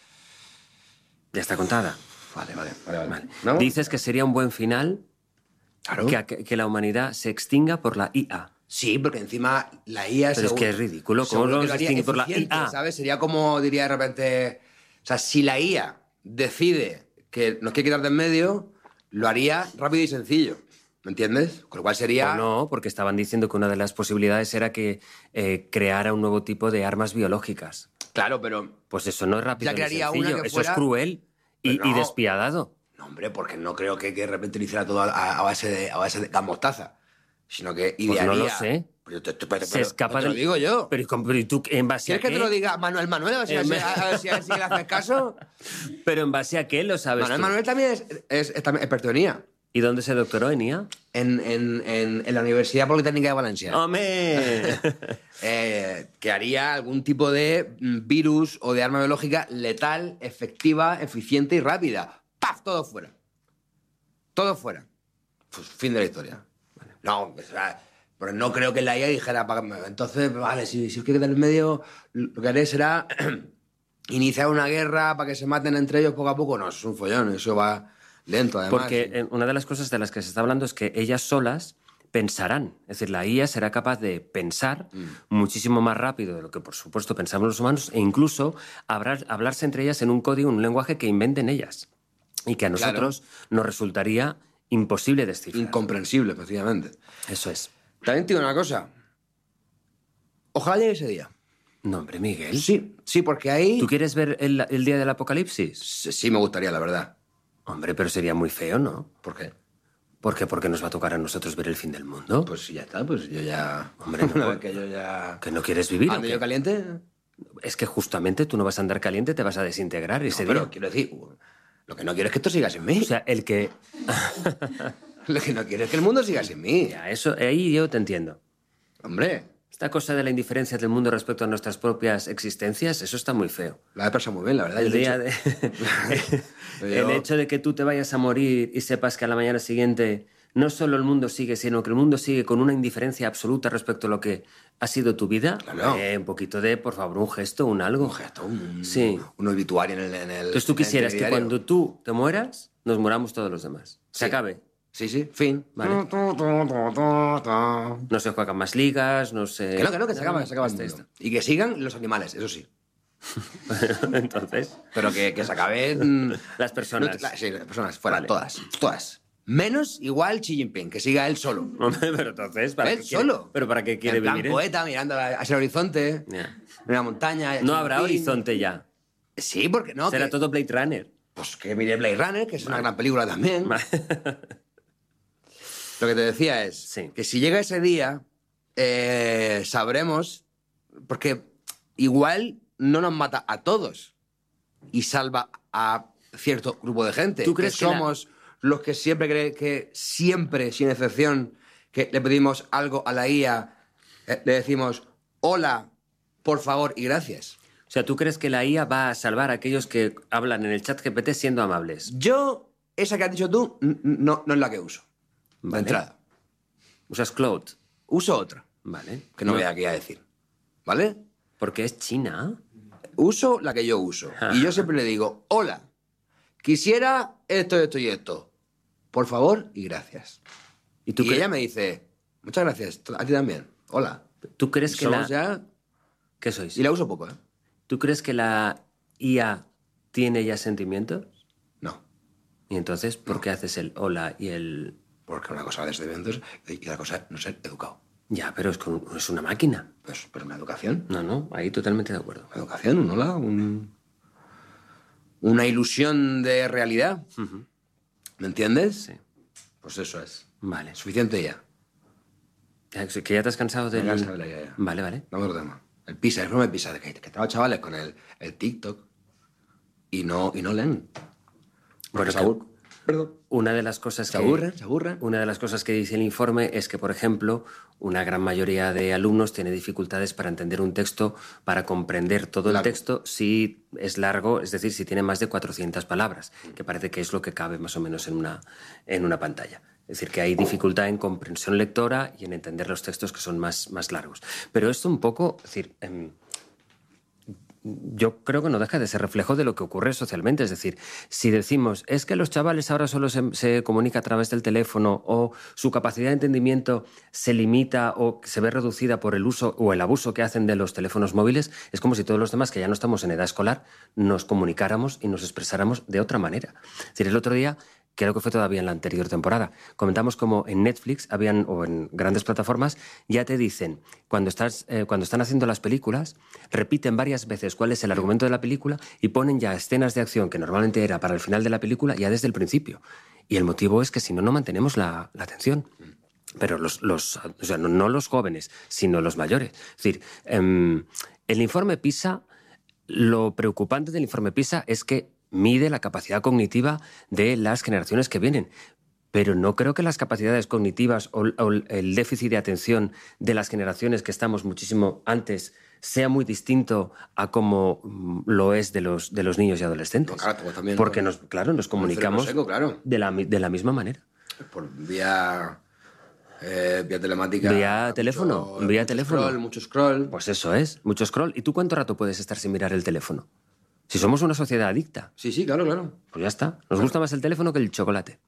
Ya está contada. Vale, vale, vale. vale. Vale. ¿No? Dices que sería un buen final Claro. que, que- que la humanidad se extinga por la I A. Sí, porque encima la I A... Pero es seguro- que es ridículo. ¿Cómo seguro lo que vamos a haría extinguir por la eficiente, I A? ¿sabes? Sería como, diría de repente... O sea, si la I A decide que nos quiere quitar de en medio, lo haría rápido y sencillo. ¿Me entiendes? Con lo cual sería... O no, porque estaban diciendo que una de las posibilidades era que eh, creara un nuevo tipo de armas biológicas. Claro, pero... Pues eso no es rápido Ya ni crearía sencillo. una que Eso fuera- es cruel y, Pero y no. despiadado. No, hombre, porque no creo que, que de repente lo hiciera todo a, a base de, a base de gas mostaza. Sino que idearía... Pues no lo sé. Pero te, te- pero- Se pero- escapa te lo del- digo yo. Pero, ¿y cómo- pero ¿y tú en base a ¿Quieres que qué? te lo diga Manuel Manuel? A ver si, Eh, a ver si- me- a ver si, a ver si le haces caso. Pero en base a qué lo sabes Manuel tú? Manuel también es, es, es también experto en I A. ¿Y dónde se doctoró en I A? En, en, en, en la Universidad Politécnica de Valencia. ¡Hombre! Eh, que haría algún tipo de mm, virus o de arma biológica letal, efectiva, eficiente y rápida. ¡Paf! Todo fuera. Todo fuera. Pues fin de la historia. No, o sea, pero no creo que la I A dijera... "Pa- Entonces, vale, si, si os quiere quedar en medio, lo que haré será iniciar una guerra para que se maten entre ellos poco a poco. No, eso es un follón, eso va lento, además. Porque sí. eh, una de las cosas de las que se está hablando es que ellas solas pensarán. Es decir, la I A será capaz de pensar Mm. muchísimo más rápido de lo que, por supuesto, pensamos los humanos e incluso hablar, hablarse entre ellas en un código, en un lenguaje que inventen ellas y que a Claro. nosotros nos resultaría imposible descifrar. Incomprensible, efectivamente. Eso es. También te digo una cosa. Ojalá llegue ese día. No, hombre, Miguel. Sí, sí, porque ahí... ¿Tú quieres ver el, el día del apocalipsis? Sí, sí me gustaría, la verdad. Hombre, pero sería muy feo, ¿no? ¿Por qué? ¿Por qué? Porque nos va a tocar a nosotros ver el fin del mundo. Pues ya está, pues yo ya... Hombre, no, Una vez por- que yo ya... ¿Que no quieres vivir o ¿Ando qué? yo caliente? Es que justamente tú no vas a andar caliente, te vas a desintegrar ese No, pero día. quiero decir, lo que no quiero es que esto siga sin mí. O sea, el que... Lo que no quiero es que el mundo siga sin mí. Ya, eso, ahí yo te entiendo. Hombre, Esta cosa de la indiferencia del mundo respecto a nuestras propias existencias, eso está muy feo. la he pasado muy bien, la verdad. El Yo, de día hecho- de... Yo- el hecho de que tú te vayas a morir y sepas que a la mañana siguiente no solo el mundo sigue, sino que el mundo sigue con una indiferencia absoluta respecto a lo que ha sido tu vida. Claro. Eh, un poquito de, por favor, un gesto, un algo. Un gesto, un, Sí. un obituario en el, en el... Entonces tú en el quisieras que telediario. cuando tú te mueras, nos muramos todos los demás. Se Sí. acabe. Sí, sí, fin. Vale. Tu, tu, tu, tu, tu, tu. No se juegan más ligas, no se... Que no, que no, que se acaba, se acaba el Basta mundo. esto. Y que sigan los animales, eso sí. Entonces, Pero que, que se acaben... las personas. No, la- sí, las personas, fuera, Vale. todas, todas. Menos igual Xi Jinping, que siga él solo. Hombre, pero entonces, ¿para Él qué quiere- solo. ¿Pero para qué quiere en plan vivir él? poeta, mirando a- hacia el horizonte, Ya. en una montaña. No Xi habrá Jinping. horizonte ya. Sí, porque no. Será que- todo Blade Runner. Pues que mire Blade Runner, que es una gran película también. Lo que te decía es Sí. que si llega ese día, eh, sabremos, porque igual no nos mata a todos y salva a cierto grupo de gente. ¿Tú crees que que la- somos los que siempre creen que siempre, sin excepción, que le pedimos algo a la I A, eh, le decimos hola, por favor y gracias? O sea, ¿tú crees que la I A va a salvar a aquellos que hablan en el chat G P T siendo amables? Yo, esa que has dicho tú, n- no, no es la que uso. De Vale. entrada. ¿Usas Claude? Uso otra, Vale. que no voy aquí a decir. ¿Vale? Porque es China. Uso la que yo uso. Y yo siempre le digo, hola, quisiera esto, esto y esto. Por favor y gracias. ¿Y tú, y cre- ella me dice, muchas gracias, a ti también. Hola. ¿tú crees que Somos la... ya... ¿Qué sois? Y la uso poco, ¿eh? ¿Tú crees que la I A tiene ya sentimientos? No. Y entonces, ¿por qué haces el hola y el...? Porque una cosa es de eventos y la cosa es no ser educado. Ya, pero es, con- es una máquina. Pues, pero una educación. No, no, ahí totalmente de acuerdo. Una educación, un hola, un... una ilusión de realidad. Ujú. ¿Me entiendes? Sí. Pues eso es. Vale. Suficiente ya. Ya, ¿Que ya te has cansado del...? Me cansa de la I A ya. Vale, vale. Vamos a otro tema. El Pisa, el problema del Pisa, que, que estaba chavales con el, el TikTok y no, y no leen. Bueno, se que- aburren. Perdón. Una de las cosas Se que... aburren, se aburren. Una de las cosas que dice el informe es que, por ejemplo, una gran mayoría de alumnos tiene dificultades para entender un texto, para comprender todo el Largo. texto si es largo, es decir, si tiene más de cuatrocientas palabras, que parece que es lo que cabe más o menos en una, en una pantalla. Es decir, que hay dificultad en comprensión lectora y en entender los textos que son más, más largos. Pero esto un poco, es decir... em, yo creo que no deja de ser reflejo de lo que ocurre socialmente. Es decir, si decimos, es que los chavales ahora solo se, se comunica a través del teléfono o su capacidad de entendimiento se limita o se ve reducida por el uso o el abuso que hacen de los teléfonos móviles, es como si todos los demás que ya no estamos en edad escolar nos comunicáramos y nos expresáramos de otra manera. Es decir, el otro día... creo que fue todavía en la anterior temporada, comentamos como en Netflix habían, o en grandes plataformas, ya te dicen, cuando, estás, eh, cuando están haciendo las películas, repiten varias veces cuál es el argumento de la película y ponen ya escenas de acción que normalmente era para el final de la película ya desde el principio. Y el motivo es que si no, no mantenemos la, la atención. Pero los, los, o sea, no, no los jóvenes, sino los mayores. Es decir, em, el informe PISA, lo preocupante del informe PISA es que mide la capacidad cognitiva de las generaciones que vienen. Pero no creo que las capacidades cognitivas o, o el déficit de atención de las generaciones que estamos muchísimo antes sea muy distinto a como mm, lo es de los, de los niños y adolescentes. No, claro, pues también, Porque, con- nos, claro, nos con el comunicamos cerebro seco, claro. de, la, mi- de la misma manera. Por vía, eh, vía telemática. Vía mucho- teléfono, vía mucho teléfono. Scroll, mucho scroll. Pues eso es, mucho scroll. ¿Y tú cuánto rato puedes estar sin mirar el teléfono? Si somos una sociedad adicta, Sí, sí, claro, claro. pues ya está. Nos gusta más el teléfono que el chocolate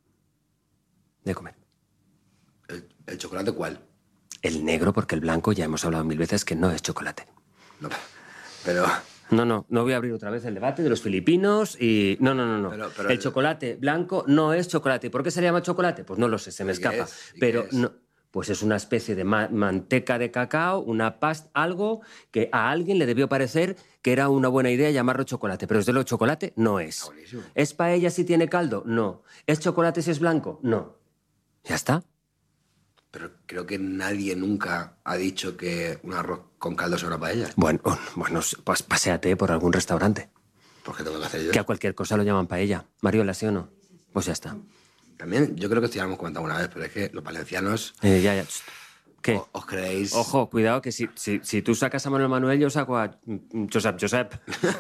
de comer. ¿El, el chocolate cuál? El negro, porque el blanco ya hemos hablado mil veces que no es chocolate. No, pero... No, no, no voy a abrir otra vez el debate de los filipinos y... No, no, no, no. Pero- pero el el- chocolate blanco no es chocolate. ¿Por qué se le llama chocolate? Pues no lo sé, se me ¿Y qué escapa. es? ¿Y Pero qué es? no... Pues es una especie de ma- manteca de cacao, una pasta, algo que a alguien le debió parecer que era una buena idea llamarlo chocolate. Pero desde luego chocolate no es. buenísimo. ¿Es paella si tiene caldo? No. ¿Es chocolate si es blanco? No. Ya está. Pero creo que nadie nunca ha dicho que un arroz con caldo sea una paella. Bueno, bueno, pues paséate por algún restaurante. ¿Por qué tengo que hacer yo? Que a cualquier cosa lo llaman paella. Mariola, ¿sí o no? Pues ya está. También, yo creo que esto ya lo hemos comentado una vez, pero es que los valencianos... Eh, ya, ya. Shh. ¿Qué? o- ¿Os creéis...? Ojo, cuidado, que si, si, si tú sacas a Manuel Manuel, yo saco a mm, Josep Josep.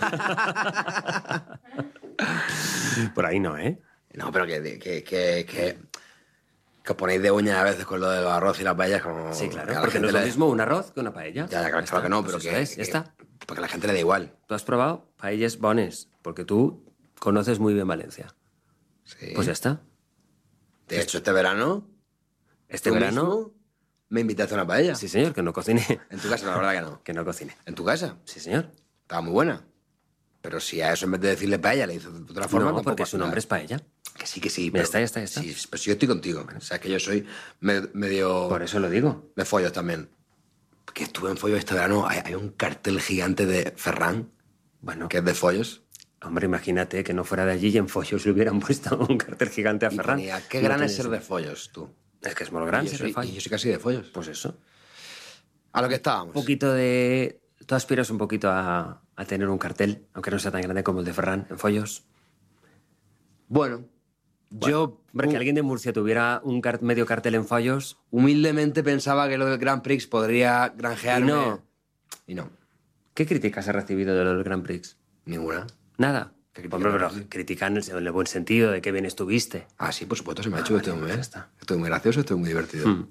Por ahí no, ¿eh? No, pero que, que, que, que, que os ponéis de uñas a veces con lo de los arroz y las paellas como... Sí, claro, que a la porque no gente es lo le- mismo un arroz que una paella. Ya, ya, claro, Ya claro está, que no, pues pero eso que... es, ya que- está. Porque a la gente le da igual. ¿Tú has probado paellas bones? Porque tú conoces muy bien Valencia. Sí. Pues ya está. De hecho, este verano... Este tú verano... mismo me invitaste a una paella. Sí, señor, que no cocine. En tu casa, la verdad que no. Que no cocine. En tu casa. Sí, señor. Estaba muy buena. Pero si a eso en vez de decirle paella le hizo de otra forma... No, tampoco porque pasa su nombre nada. es paella. Que sí, que sí. Ya está, ya está, ya está. Sí, pero si yo estoy contigo. O sea, que yo soy me- medio... Por eso lo digo. de follos también. Que estuve en follos este verano. Hay, hay un cartel gigante de Ferran, Bueno, que es de follos. hombre, imagínate que no fuera de allí y en Follos le hubieran puesto un cartel gigante a Y Ferran. ponía, qué No gran tiene es ser sentido. de follos, tú. Es que es muy gran y, yo ser soy, de Follos. y yo soy casi de follos. Pues eso. A lo que estábamos. Un poquito de... Tú aspiras un poquito a, a tener un cartel, aunque no sea tan grande como el de Ferran, en Follos. Bueno, yo Hombre, que hu- alguien de Murcia tuviera un car- medio cartel en Follos... humildemente pensaba que lo del Grand Prix podría granjearme. Y no. Y no. ¿Qué críticas ha recibido de los Grand Prix? Ninguna. Nada. ¿Qué crítica Hombre, pero recibido? critican en el buen sentido de qué bien estuviste. Ah, sí, por supuesto, se me ha hecho que estoy muy bien. ya está. Estoy muy gracioso, estoy muy divertido. Mm.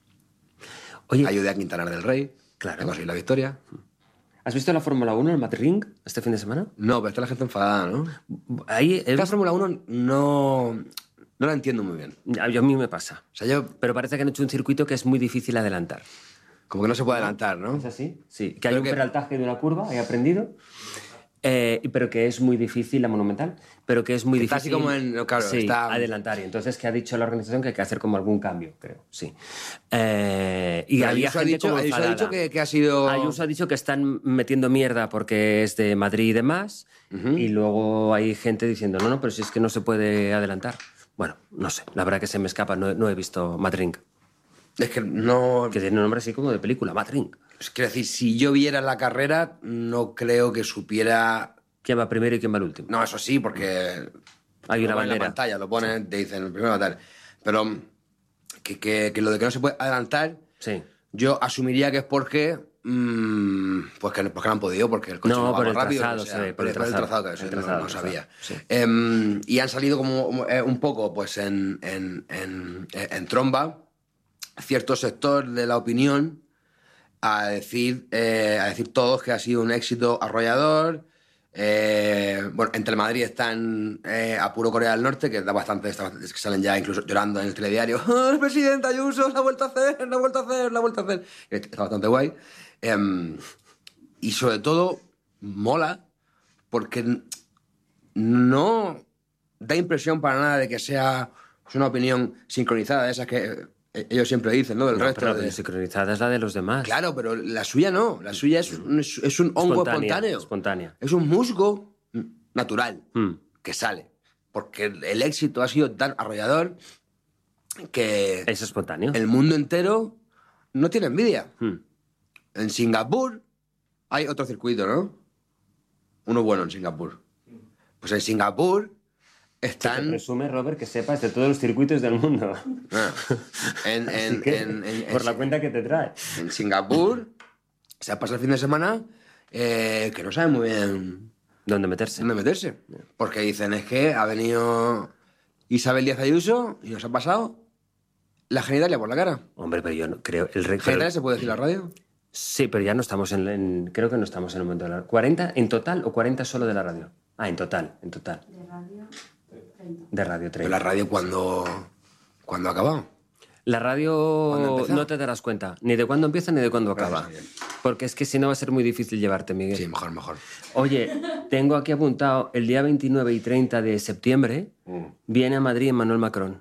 Oye, Ayudé a Quintanar del Rey. Claro. A conseguir la victoria. ¿has visto la Fórmula uno, el Madrid, este fin de semana? No, pero está la gente enfadada, ¿no? Ahí he La visto- Fórmula uno no, no la entiendo muy bien. a yo- a mí me pasa. O sea, yo Pero parece que han hecho un circuito que es muy difícil adelantar. como que no se puede adelantar, ¿no? ¿Es así? Sí, que hay Pero un que- peraltaje de una curva, he aprendido, eh, pero que es muy difícil, la monumental, pero que es muy Que está difícil así como en- claro, sí, está- adelantar. Y entonces que ha dicho la organización que hay que hacer como algún cambio, creo, sí. Eh, y Pero había Ayuso ha gente dicho, como Ayuso ha enfadada. dicho que, que ha sido... Ayuso ha dicho que están metiendo mierda porque es de Madrid y demás, y luego hay gente diciendo, no, no, pero si es que no se puede adelantar. Bueno, no sé, la verdad que se me escapa, no, he- no he visto Madrid, Es que no... que tiene un nombre así como de película, Madrid. Es quiero decir, si yo viera la carrera, no creo que supiera... ¿Quién va primero y quién va el último? No, eso sí, porque... Hay lo una ponen en la bandera. pantalla, lo ponen, te dicen, el primero va a tal. Pero que, que, que lo de que no se puede adelantar, Sí. yo asumiría que es porque... mm, pues, que, pues que no han podido, porque el coche No, no, va por más el rápido. trazado, o sea, se ve, por el, por el trazado, que eso el no- trazado, no, el sabía. trazado, sí. Em, y han salido como eh, un poco pues en, en, en, en tromba cierto sector de la opinión a decir, eh, a decir todos que ha sido un éxito arrollador. Eh, bueno, entre el Madrid están eh, a puro Corea del Norte, que da bastante, está- es que salen ya incluso llorando en el telediario. ¡Oh, el presidente Ayuso la ha vuelto a hacer, la ha vuelto a hacer, la ha vuelto a hacer! Está bastante guay. Em, y sobre todo, mola, porque no da impresión para nada de que sea una opinión sincronizada, de esas que eh, ellos siempre dicen, ¿no? Del No, resto pero la de... sincronizada es la de los demás. Claro, pero la suya no. La suya es un, es, es un hongo Espontánea, espontáneo. espontánea. Es un musgo natural Mm. que sale. Porque el éxito ha sido tan arrollador que Es espontáneo. el mundo entero no tiene envidia. Mm. En Singapur hay otro circuito, ¿no? Uno bueno en Singapur. Pues en Singapur Te están... presume, Robert, que sepas de todos los circuitos del mundo. Ah, en, Así en- que, en- en- por en- la cuenta que te trae. en Singapur se ha pasado el fin de semana eh, que no saben muy bien ¿Dónde meterse? dónde meterse. Porque dicen, es que ha venido Isabel Díaz Ayuso y nos ha pasado la genitalia por la cara. Hombre, pero yo no creo... El rey, ¿Genitalia se puede decir en la radio? Sí, pero ya no estamos en, en- Creo que no estamos en el momento de la... ¿cuarenta en total o cuarenta solo de la radio? Ah, en total, en total. De radio treinta. De radio Pero treinta. la radio cuando, cuando ha acabado. La ¿Cuándo radio empezó? no te darás cuenta ni de cuándo empieza ni de cuándo acaba. Gracias, Miguel. Porque es que si no va a ser muy difícil llevarte, Miguel. Sí, mejor, mejor. Oye, tengo aquí apuntado el día veintinueve y treinta de septiembre viene a Madrid Emmanuel Macron.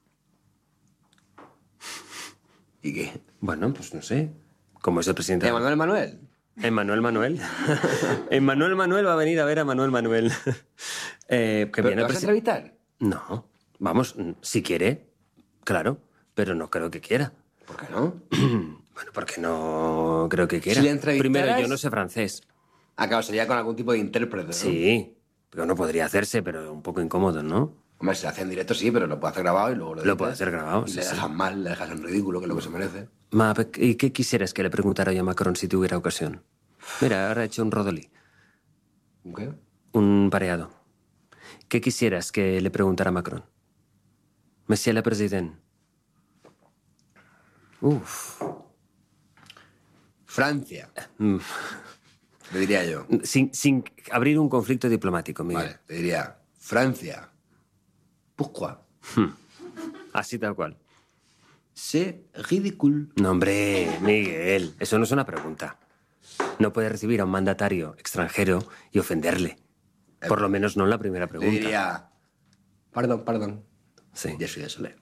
¿Y qué? Bueno, pues no sé. Como es el presidente. de- Emanuel Manuel. Emmanuel Manuel. Emmanuel Manuel va a venir a ver a Manuel Manuel. Eh, que ¿Pero viene ¿Te el vas a presi- entrevistar? No, vamos, si quiere, claro, pero no creo que quiera. ¿Por qué no? Bueno, porque no creo que quiera. Si le entrevistaras- Primero, yo no sé francés. Acabo, sería con algún tipo de intérprete, ¿no? Sí, pero no podría hacerse, pero un poco incómodo, ¿no? Hombre, si se hace en directo sí, pero lo puede hacer grabado y luego lo Lo editas. puede hacer grabado, Y sí, le sí. dejas mal, le dejas en ridículo, que es lo que se merece. Ma, ¿y qué quisieras que le preguntara yo a Macron si tuviera ocasión? Mira, ahora he hecho un rodolí, ¿Qué? un pareado. ¿Qué quisieras que le preguntara a Macron? Monsieur le Président. Uf. Francia, Mm. le diría yo. Sin, sin abrir un conflicto diplomático, Miguel. Vale, te diría, Francia. Pourquoi? Así tal cual. C'est ridicule. No, hombre, Miguel, eso no es una pregunta. No puedes recibir a un mandatario extranjero y ofenderle. Por lo menos no en la primera Le pregunta. diría, perdón, perdón. Sí. Je suis désolé.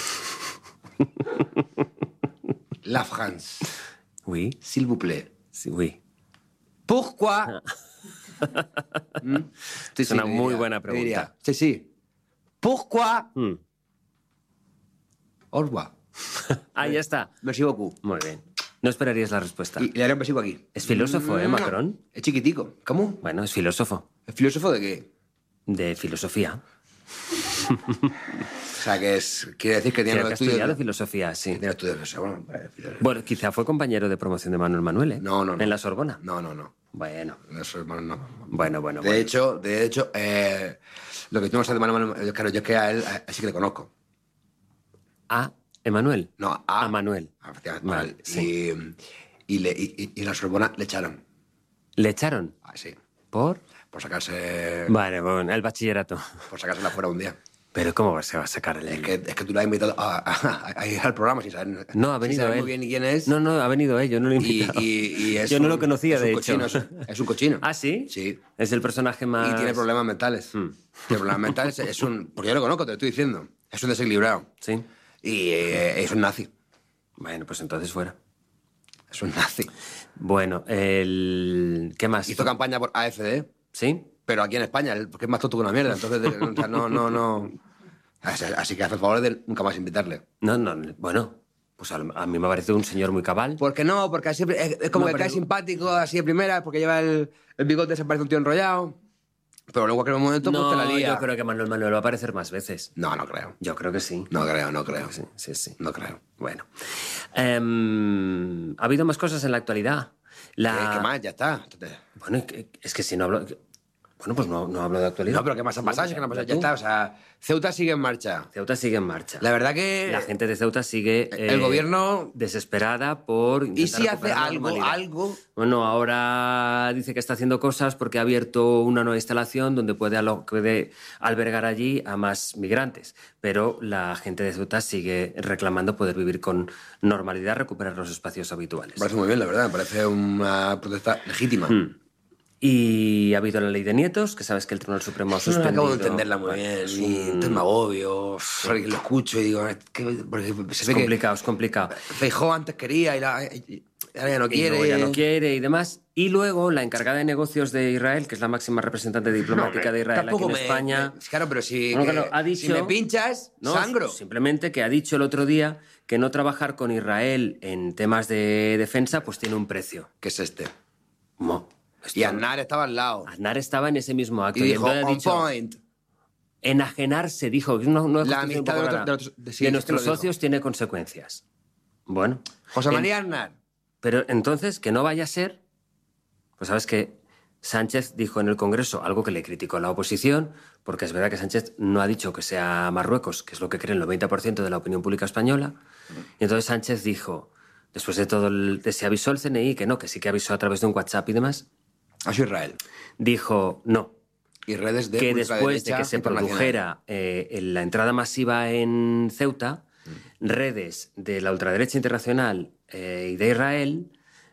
La France, Oui, s'il vous plaît. sí, oui. Pourquoi? ¿Mm? Sí, Es una le muy diría, buena le pregunta. diría, sí, sí. Pourquoi? Mm. Au revoir. Ah, ya está. Merci beaucoup. Muy bien. No esperarías la respuesta. Y le haré un besico aquí. Es filósofo, ¿eh, Macron? Es chiquitico. ¿Cómo? Bueno, es filósofo. ¿Es filósofo de qué? De filosofía. O sea, que es... Quiere decir que tiene Creo los que ha estudios... estudiado de- filosofía, sí. Tiene estudios de... Bueno, vale, filósofo. Bueno, quizá fue compañero de promoción de Manuel Manuel, ¿eh? No, no, no. En la Sorbona. No, no, no. Bueno, Esos hermanos no. bueno, bueno. De bueno. hecho, de hecho eh, lo que tú no sabes de Manuel, claro, yo es que a él, a él sí que le conozco. ¿A Emanuel? No, a... A Manuel. Efectivamente, Vale, Manuel. sí. Y, y, le, y, y en la Sorbona le echaron. ¿Le echaron? Ah, sí. ¿Por? Por sacarse... Vale, bueno, el bachillerato. Por sacársela fuera un día. Pero ¿cómo se va a sacar el...? Es que, es que tú lo has invitado a, a, a ir al programa sin saber, No, ha sin venido saber él. muy bien quién es. No, no, ha venido él, yo no lo he y, invitado. y, y es yo no un- lo conocía, es un de cochino, hecho. Es, es un cochino. ¿Ah, sí? Sí. Es el personaje más... Y tiene problemas mentales. Hmm. Tiene problemas mentales. Es un... Porque yo lo conozco, te lo estoy diciendo. Es un desequilibrado. Sí. Y eh, es un nazi. Bueno, pues entonces fuera. Es un nazi. Bueno, el... ¿qué más? Hizo campaña por A F D, ¿Sí? pero aquí en España, él- porque es más tonto que una mierda. Entonces, de- o sea, no, no, no... Así, así que hace el favor de nunca más invitarle. No, no, bueno, pues a, a mí me parece un señor muy cabal. ¿Por qué no? Porque así es, es como No, que pero- cae simpático así de primera, porque lleva el, el bigote, se parece un tío enrollado. Pero luego en cualquier momento pues, te la No, lía. yo creo que Manuel Manuel va a aparecer más veces. No, no creo. Yo creo que sí. No creo, no creo. Sí, sí, sí. No creo. Bueno. Em, ha habido más cosas en la actualidad. La... ¿Qué, qué más? Ya está. Bueno, es que- es que si no hablo... Bueno, pues no, no hablo de actualidad. No, pero ¿qué más ha pasado? Si es que no ha pasado, ya está. O sea, Ceuta sigue en marcha. Ceuta sigue en marcha. La verdad que... La gente de Ceuta sigue... El eh, gobierno- desesperada por... ¿Y intentar si hace recuperar la algo, normalidad. algo? Bueno, ahora dice que está haciendo cosas porque ha abierto una nueva instalación donde puede, alo- puede albergar allí a más migrantes. Pero la gente de Ceuta sigue reclamando poder vivir con normalidad, recuperar los espacios habituales. Me parece muy bien, la verdad. Me parece una protesta legítima. Hmm. Y ha habido la ley de nietos, que sabes que el Tribunal Supremo ha No suspendido... acabo de entenderla muy Bueno, bien. es Y un- entonces me agobio. Porque lo escucho y digo... es que- porque se Es ve que complicado, es complicado. Feijóo antes quería y, la, y ahora ya no Y quiere. luego ya no quiere y demás. Y luego la encargada de negocios de Israel, que es la máxima representante diplomática de Israel aquí Tampoco en me- España... me- claro, pero si, Bueno, que- claro, ha dicho- si me pinchas, No, sangro. simplemente que ha dicho el otro día que no trabajar con Israel en temas de defensa pues tiene un precio. ¿Qué es este? Mo, esto- Y Aznar estaba al lado. Aznar estaba en ese mismo acto Y dijo, entonces ha on dicho, point. enajenarse, dijo, que no, no es La construcción amistad de poco otro- rara, de otros- de- sí, de es que nuestros lo dijo. socios tiene consecuencias. Bueno. José en- María Aznar. Pero entonces, que no vaya a ser, pues sabes que Sánchez dijo en el Congreso algo que le criticó a la oposición, porque es verdad que Sánchez no ha dicho que sea Marruecos, que es lo que cree el noventa por ciento de la opinión pública española. Y entonces Sánchez dijo, después de todo, el, de se avisó el C N I, que no, que sí que avisó a través de un WhatsApp y demás, Ha sido Israel. dijo no, Y redes de que después de ultraderecha que se internacional. produjera eh, en la entrada masiva en Ceuta, redes de la ultraderecha internacional eh, y de Israel,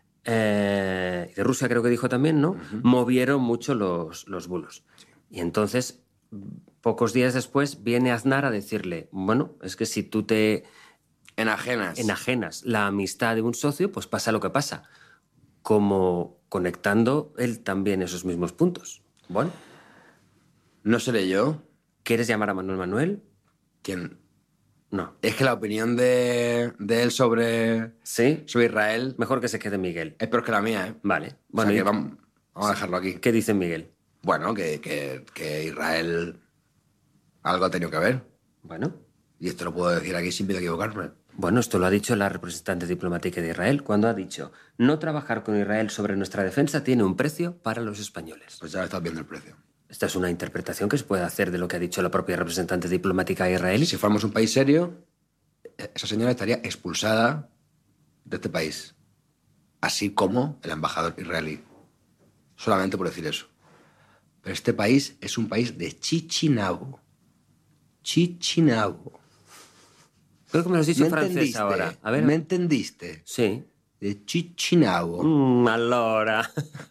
eh, y de Rusia creo que dijo también, ¿no? Movieron mucho los, los bulos. Y entonces, pocos días después, viene Aznar a decirle, bueno, es que si tú te Enajenas. enajenas la amistad de un socio, pues pasa lo que pasa. Como conectando él también esos mismos puntos. Bueno, No seré yo ¿quieres llamar a Manuel Manuel? quien... No. Es que la opinión de, de él sobre, ¿Sí? sobre Israel Mejor que se quede Miguel. es peor que la mía, ¿eh? Vale. Bueno, Bueno, y- vamos, vamos a dejarlo aquí. ¿qué dice Miguel? Bueno, que, que, que Israel algo ha tenido que ver. Bueno, Y esto lo puedo decir aquí sin miedo a equivocarme. bueno, esto lo ha dicho la representante diplomática de Israel cuando ha dicho no trabajar con Israel sobre nuestra defensa tiene un precio para los españoles. Pues ya estás viendo el precio. Esta es una interpretación que se puede hacer de lo que ha dicho la propia representante diplomática israelí. Si fuéramos un país serio, esa señora estaría expulsada de este país. Así como el embajador israelí. Solamente por decir eso. Pero este país es un país de Chichinabo. Chichinabo. Creo que me lo has dicho ¿Me en francés entendiste? ahora. A ver. ¿Me entendiste? Sí. De Chichinabo. Mm, allora.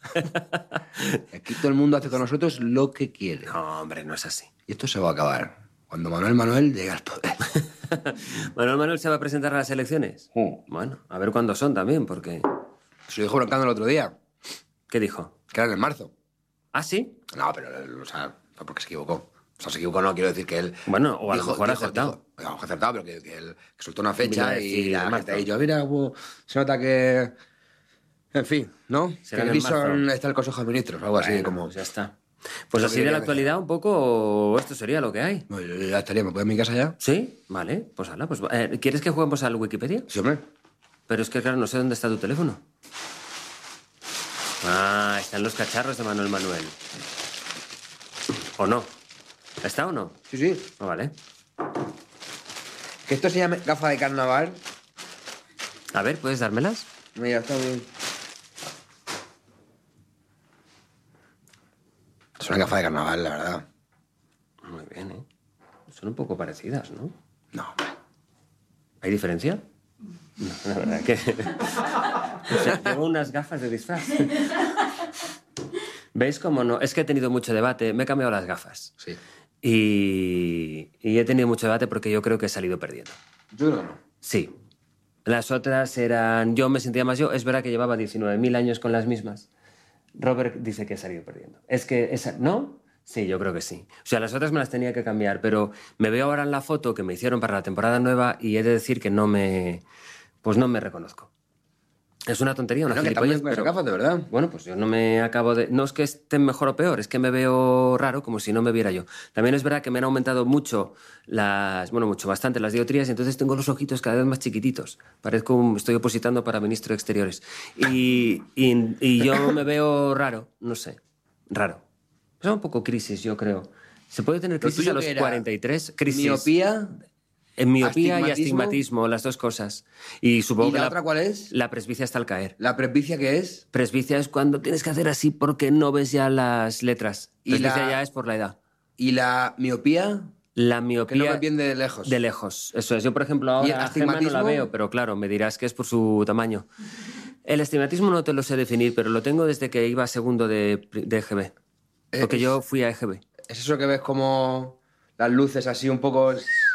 Aquí todo el mundo hace con nosotros lo que quiere. No, hombre, no es así. Y esto se va a acabar. Cuando Manuel Manuel llegue al poder. ¿Manuel Manuel se va a presentar a las elecciones? Sí. Bueno, a ver cuándo son también, porque... Se lo dijo Broncano el otro día, ¿Qué dijo? que era en marzo. ¿Ah, sí? No, pero, o sea, fue porque se equivocó. O sea, se equivocó, no quiero decir que él... Bueno, o a lo mejor ha acertado. Dijo, a lo mejor ha acertado, pero que, que él que soltó una fecha Mira, y decir, la en gente marzo. y yo, mira, hubo- se nota que... En fin, ¿no? Será que en Grison marzo. está el Consejo de Ministros, algo así Bueno, como... pues ya está. Pues Lo así que de la quería actualidad un poco esto sería lo que hay. Bueno, yo ya estaría, ¿me puedo ir a mi casa ya? ¿Sí? Vale, pues hala. Pues, eh, ¿quieres que juguemos al Wikipedia? Sí, hombre. Pero es que, claro, no sé dónde está tu teléfono. Ah, están los cacharros de Manuel Manuel. ¿O no? ¿Está o no? Sí, sí. Ah, vale. Que esto se llame gafa de carnaval. A ver, ¿puedes dármelas? Mira, está bien. Es una gafa de carnaval, la verdad. Muy bien, ¿eh? Son un poco parecidas, ¿no? No. ¿Hay diferencia? No, la verdad que... O sea, tengo unas gafas de disfraz. ¿Veis cómo no? Es que he tenido mucho debate. Me he cambiado las gafas. Sí. Y, y he tenido mucho debate porque yo creo que he salido perdiendo. Yo creo que no. Sí. Las otras eran... Yo me sentía más yo. Es verdad que llevaba diecinueve mil años con las mismas. Robert dice que he salido perdiendo. Es que esa... ¿No? Sí, yo creo que sí. O sea, las otras me las tenía que cambiar, pero me veo ahora en la foto que me hicieron para la temporada nueva y he de decir que no me... Pues no me reconozco. Es una tontería, una No, que gilipollez, también con esas pero... gafas, de verdad. Bueno, pues yo no me acabo de... No es que estén mejor o peor, es que me veo raro como si no me viera yo. También es verdad que me han aumentado mucho las... Bueno, mucho, bastante las dioptrías y entonces tengo los ojitos cada vez más chiquititos. Parezco un... Estoy opositando para ministro de Exteriores. Y, y, y yo me veo raro, no sé, raro. Es un poco crisis, yo creo. ¿Se puede tener crisis a los cuarenta y tres? Crisis. Miopía. En miopía y astigmatismo. astigmatismo, las dos cosas. Y supongo ¿Y que la la otra cuál es? La presbicia está al caer. ¿La presbicia qué es? Presbicia es cuando tienes que hacer así porque no ves ya las letras. ¿Y Presbicia la- ya es por la edad. ¿Y la miopía? La Que miopía... no ves bien de lejos. De lejos, eso es. Yo, por ejemplo, ¿Y el ahora a Gemma no la astigmatismo? veo, pero claro, me dirás que es por su tamaño. El astigmatismo no te lo sé definir, pero lo tengo desde que iba a segundo de, de E G B. Porque Es- yo fui a E G B. ¿Es eso que ves como las luces así un poco...?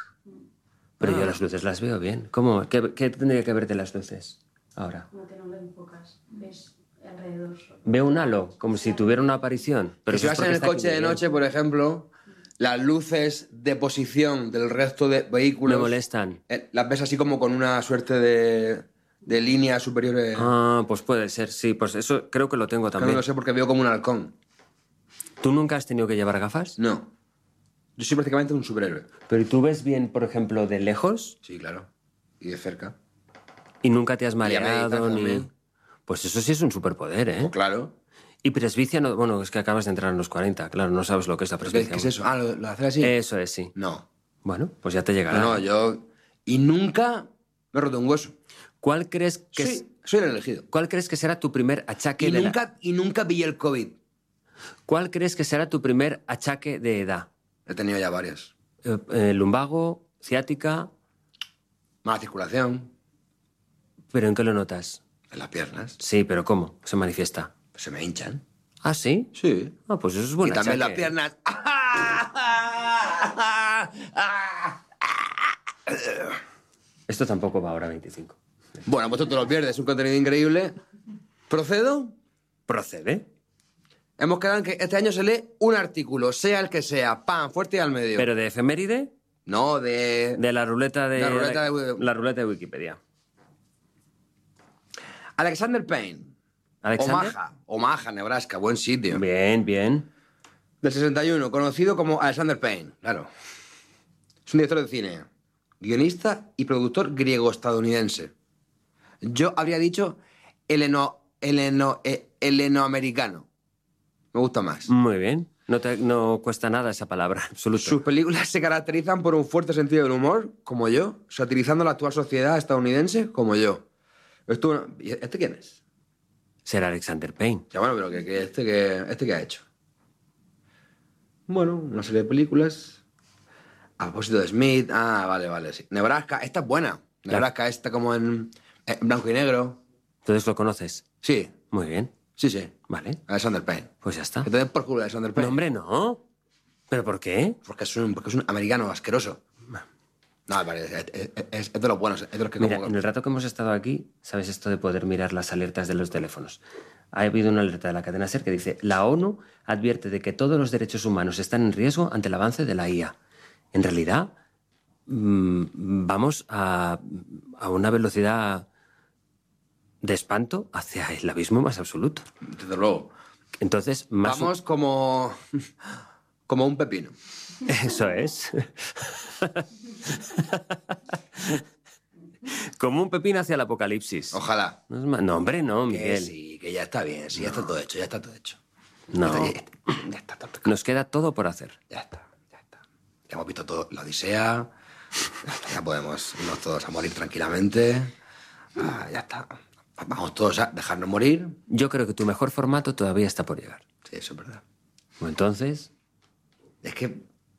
Pero Ah. yo las luces las veo bien. ¿Cómo? ¿Qué, qué tendría que verte las luces ahora? Como que no ven pocas, ves alrededor solo. Veo un halo, como si tuviera una aparición. Pero Que si eso es vas porque en el está aquí coche muy de bien. noche, por ejemplo, las luces de posición del resto de vehículos... Me molestan. eh, las ves así como con una suerte de, de líneas superiores... Ah, pues puede ser, sí. Pues eso creo que lo tengo Que no también. lo sé porque veo como un halcón. ¿Tú nunca has tenido que llevar gafas? No. Yo soy prácticamente un superhéroe. Pero ¿y tú ves bien, por ejemplo, de lejos Sí, claro. Y de cerca. y nunca te has a medias mareado ni...? también. Pues eso sí es un superpoder, ¿eh? Pues claro. Y presbicia, no... bueno, es que acabas de entrar en los cuarenta, claro, no sabes lo que es la ¿Pero presbicia. ¿Qué, qué es eso? Ah, ¿lo, lo de hacer así? Eso es, sí. No. Bueno, pues ya te llegará. No, no, yo... Y nunca me he roto un hueso. ¿Cuál crees que, Soy, es- soy el elegido. ¿Cuál crees que será tu primer achaque Y de la- nunca, y nunca pillé el COVID. ¿Cuál crees que será tu primer achaque de edad? He tenido ya varios. Eh, eh, lumbago, ciática, Mala circulación ¿pero en qué lo notas? en las piernas. Sí, pero ¿cómo se manifiesta? Pues se me hinchan. ¿Ah, sí? Sí. Ah, pues eso es bueno. Y también las piernas. Esto tampoco va ahora a veinticinco. Bueno, pues tú te lo pierdes. Es un contenido increíble. ¿Procedo? ¿Procede? Hemos quedado en que este año se lee un artículo, sea el que sea. ¡Pam! Fuerte y al medio. ¿Pero de efeméride? No, de... De la ruleta de... La ruleta de- la ruleta de Wikipedia. Alexander Payne. ¿Alexander? Omaha. Omaha, Nebraska. Buen sitio. Bien, bien. Del sesenta y uno, conocido como Alexander Payne, claro. Es un director de cine, guionista y productor griego-estadounidense. Yo habría dicho heleno, heleno, eh, helenoamericano. Me gusta más. Muy bien. No, te, no cuesta nada esa palabra, en absoluto. Sus películas se caracterizan por un fuerte sentido del humor, como yo, satirizando la actual sociedad estadounidense, como yo. Esto, ¿y ¿Este quién es? Será Alexander Payne. Ya bueno, pero que, que este, que, ¿este qué ha hecho? Bueno, una serie de películas. A propósito de Smith. Ah, vale, vale, sí. Nebraska, esta es buena. Nebraska, esta como en, en blanco y negro. ¿Entonces lo conoces? Sí, Muy bien. sí, sí. Vale. Alexander Payne. Pues ya está. Que te den por culo Alexander Payne. No, hombre, no. ¿Pero por qué? Porque es, un, porque es un americano asqueroso. No, me parece. Es, es- es- es de los buenos. Es de los que Mira, como... en el rato que hemos estado aquí, ¿sabes esto de poder mirar las alertas de los teléfonos? Ha habido una alerta de la cadena SER que dice: la ONU advierte de que todos los derechos humanos están en riesgo ante el avance de la I A. En realidad, mmm, vamos a, a una velocidad de espanto hacia el abismo más absoluto. Desde luego. Entonces, más... Vamos como... como un pepino. Eso es. Como un pepino hacia el apocalipsis. Ojalá. No, es ma- no, hombre, no, Que Miguel. sí, que ya está bien, sí, ya está todo hecho, ya está todo hecho. No. Ya está, ya, ya está todo. Nos queda todo por hacer. Ya está, ya está. Ya hemos visto todo, la Odisea, ya, está, ya podemos irnos todos a morir tranquilamente. Ah, ya está. Vamos todos a dejarnos morir. Yo creo que tu mejor formato todavía está por llegar. Sí, eso es verdad. O entonces, Es que...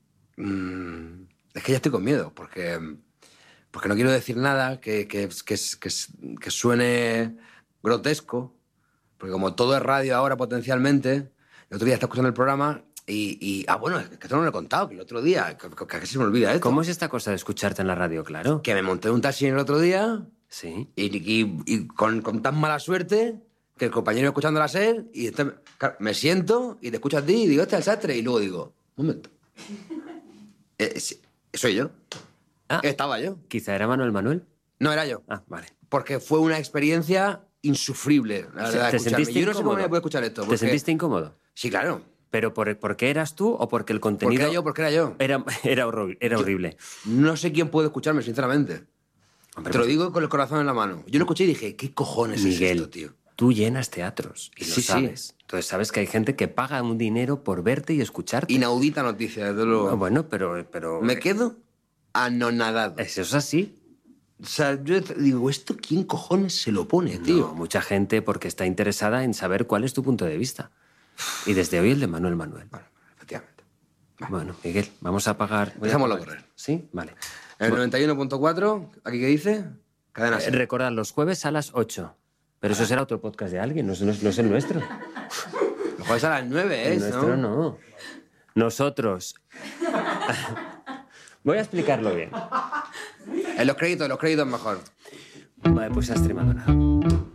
mm, es que ya estoy con miedo, porque... Porque no quiero decir nada que, que, que, que, que suene grotesco, porque como todo es radio ahora potencialmente, el otro día estaba escuchando el programa y... y ah, bueno, es que esto no lo he contado, que el otro día, que, que, que se me olvida esto. ¿cómo es esta cosa de escucharte en la radio, claro? Que me monté en un taxi el otro día Sí. y, y, y con, con tan mala suerte que el compañero iba escuchando la SER y este- claro, me siento y te escucho a ti y digo, este es el sastre, y luego digo, un momento. Eh, sí, soy yo. Ah. Estaba yo. Quizá era Manuel Manuel. No era yo. Ah, vale. Porque fue una experiencia insufrible, la verdad, ¿Te escucharme. sentiste Yo no sé cómo incómodo? me puede escuchar esto. ¿Te porque- sentiste incómodo? Sí, claro. ¿Pero por, porque eras tú o porque el Porque contenido era yo, porque era yo. era, era, horror- era horrible? No sé quién puede escucharme, sinceramente. Hombre, Te lo pues- digo con el corazón en la mano. Yo lo escuché y dije, ¿qué cojones Miguel, es esto, tío? tú llenas teatros y lo Sí, sí. sabes. Entonces sabes que hay gente que paga un dinero por verte y escucharte. Inaudita noticia, desde luego. Ah, bueno, pero... pero Me quedo anonadado. Eso es así. O sea, yo te digo, ¿esto quién cojones se lo pone, tío? No, mucha gente porque está interesada en saber cuál es tu punto de vista. Y desde hoy el de Manuel Manuel. Bueno, efectivamente. Bueno, Miguel, vamos a apagar... voy a Dejémoslo apagar. correr. ¿Sí? Vale. El noventa y uno punto cuatro, ¿aquí qué dice? Cadena Eh, SER. Recordad, los jueves a las ocho. Pero eso será otro podcast de alguien, no es, no es- no es el nuestro. Los jueves a las nueve, ¿eh? El nuestro no. Nosotros... Voy a explicarlo bien. En los créditos, los créditos mejor. Vale, pues Astre Maldonado.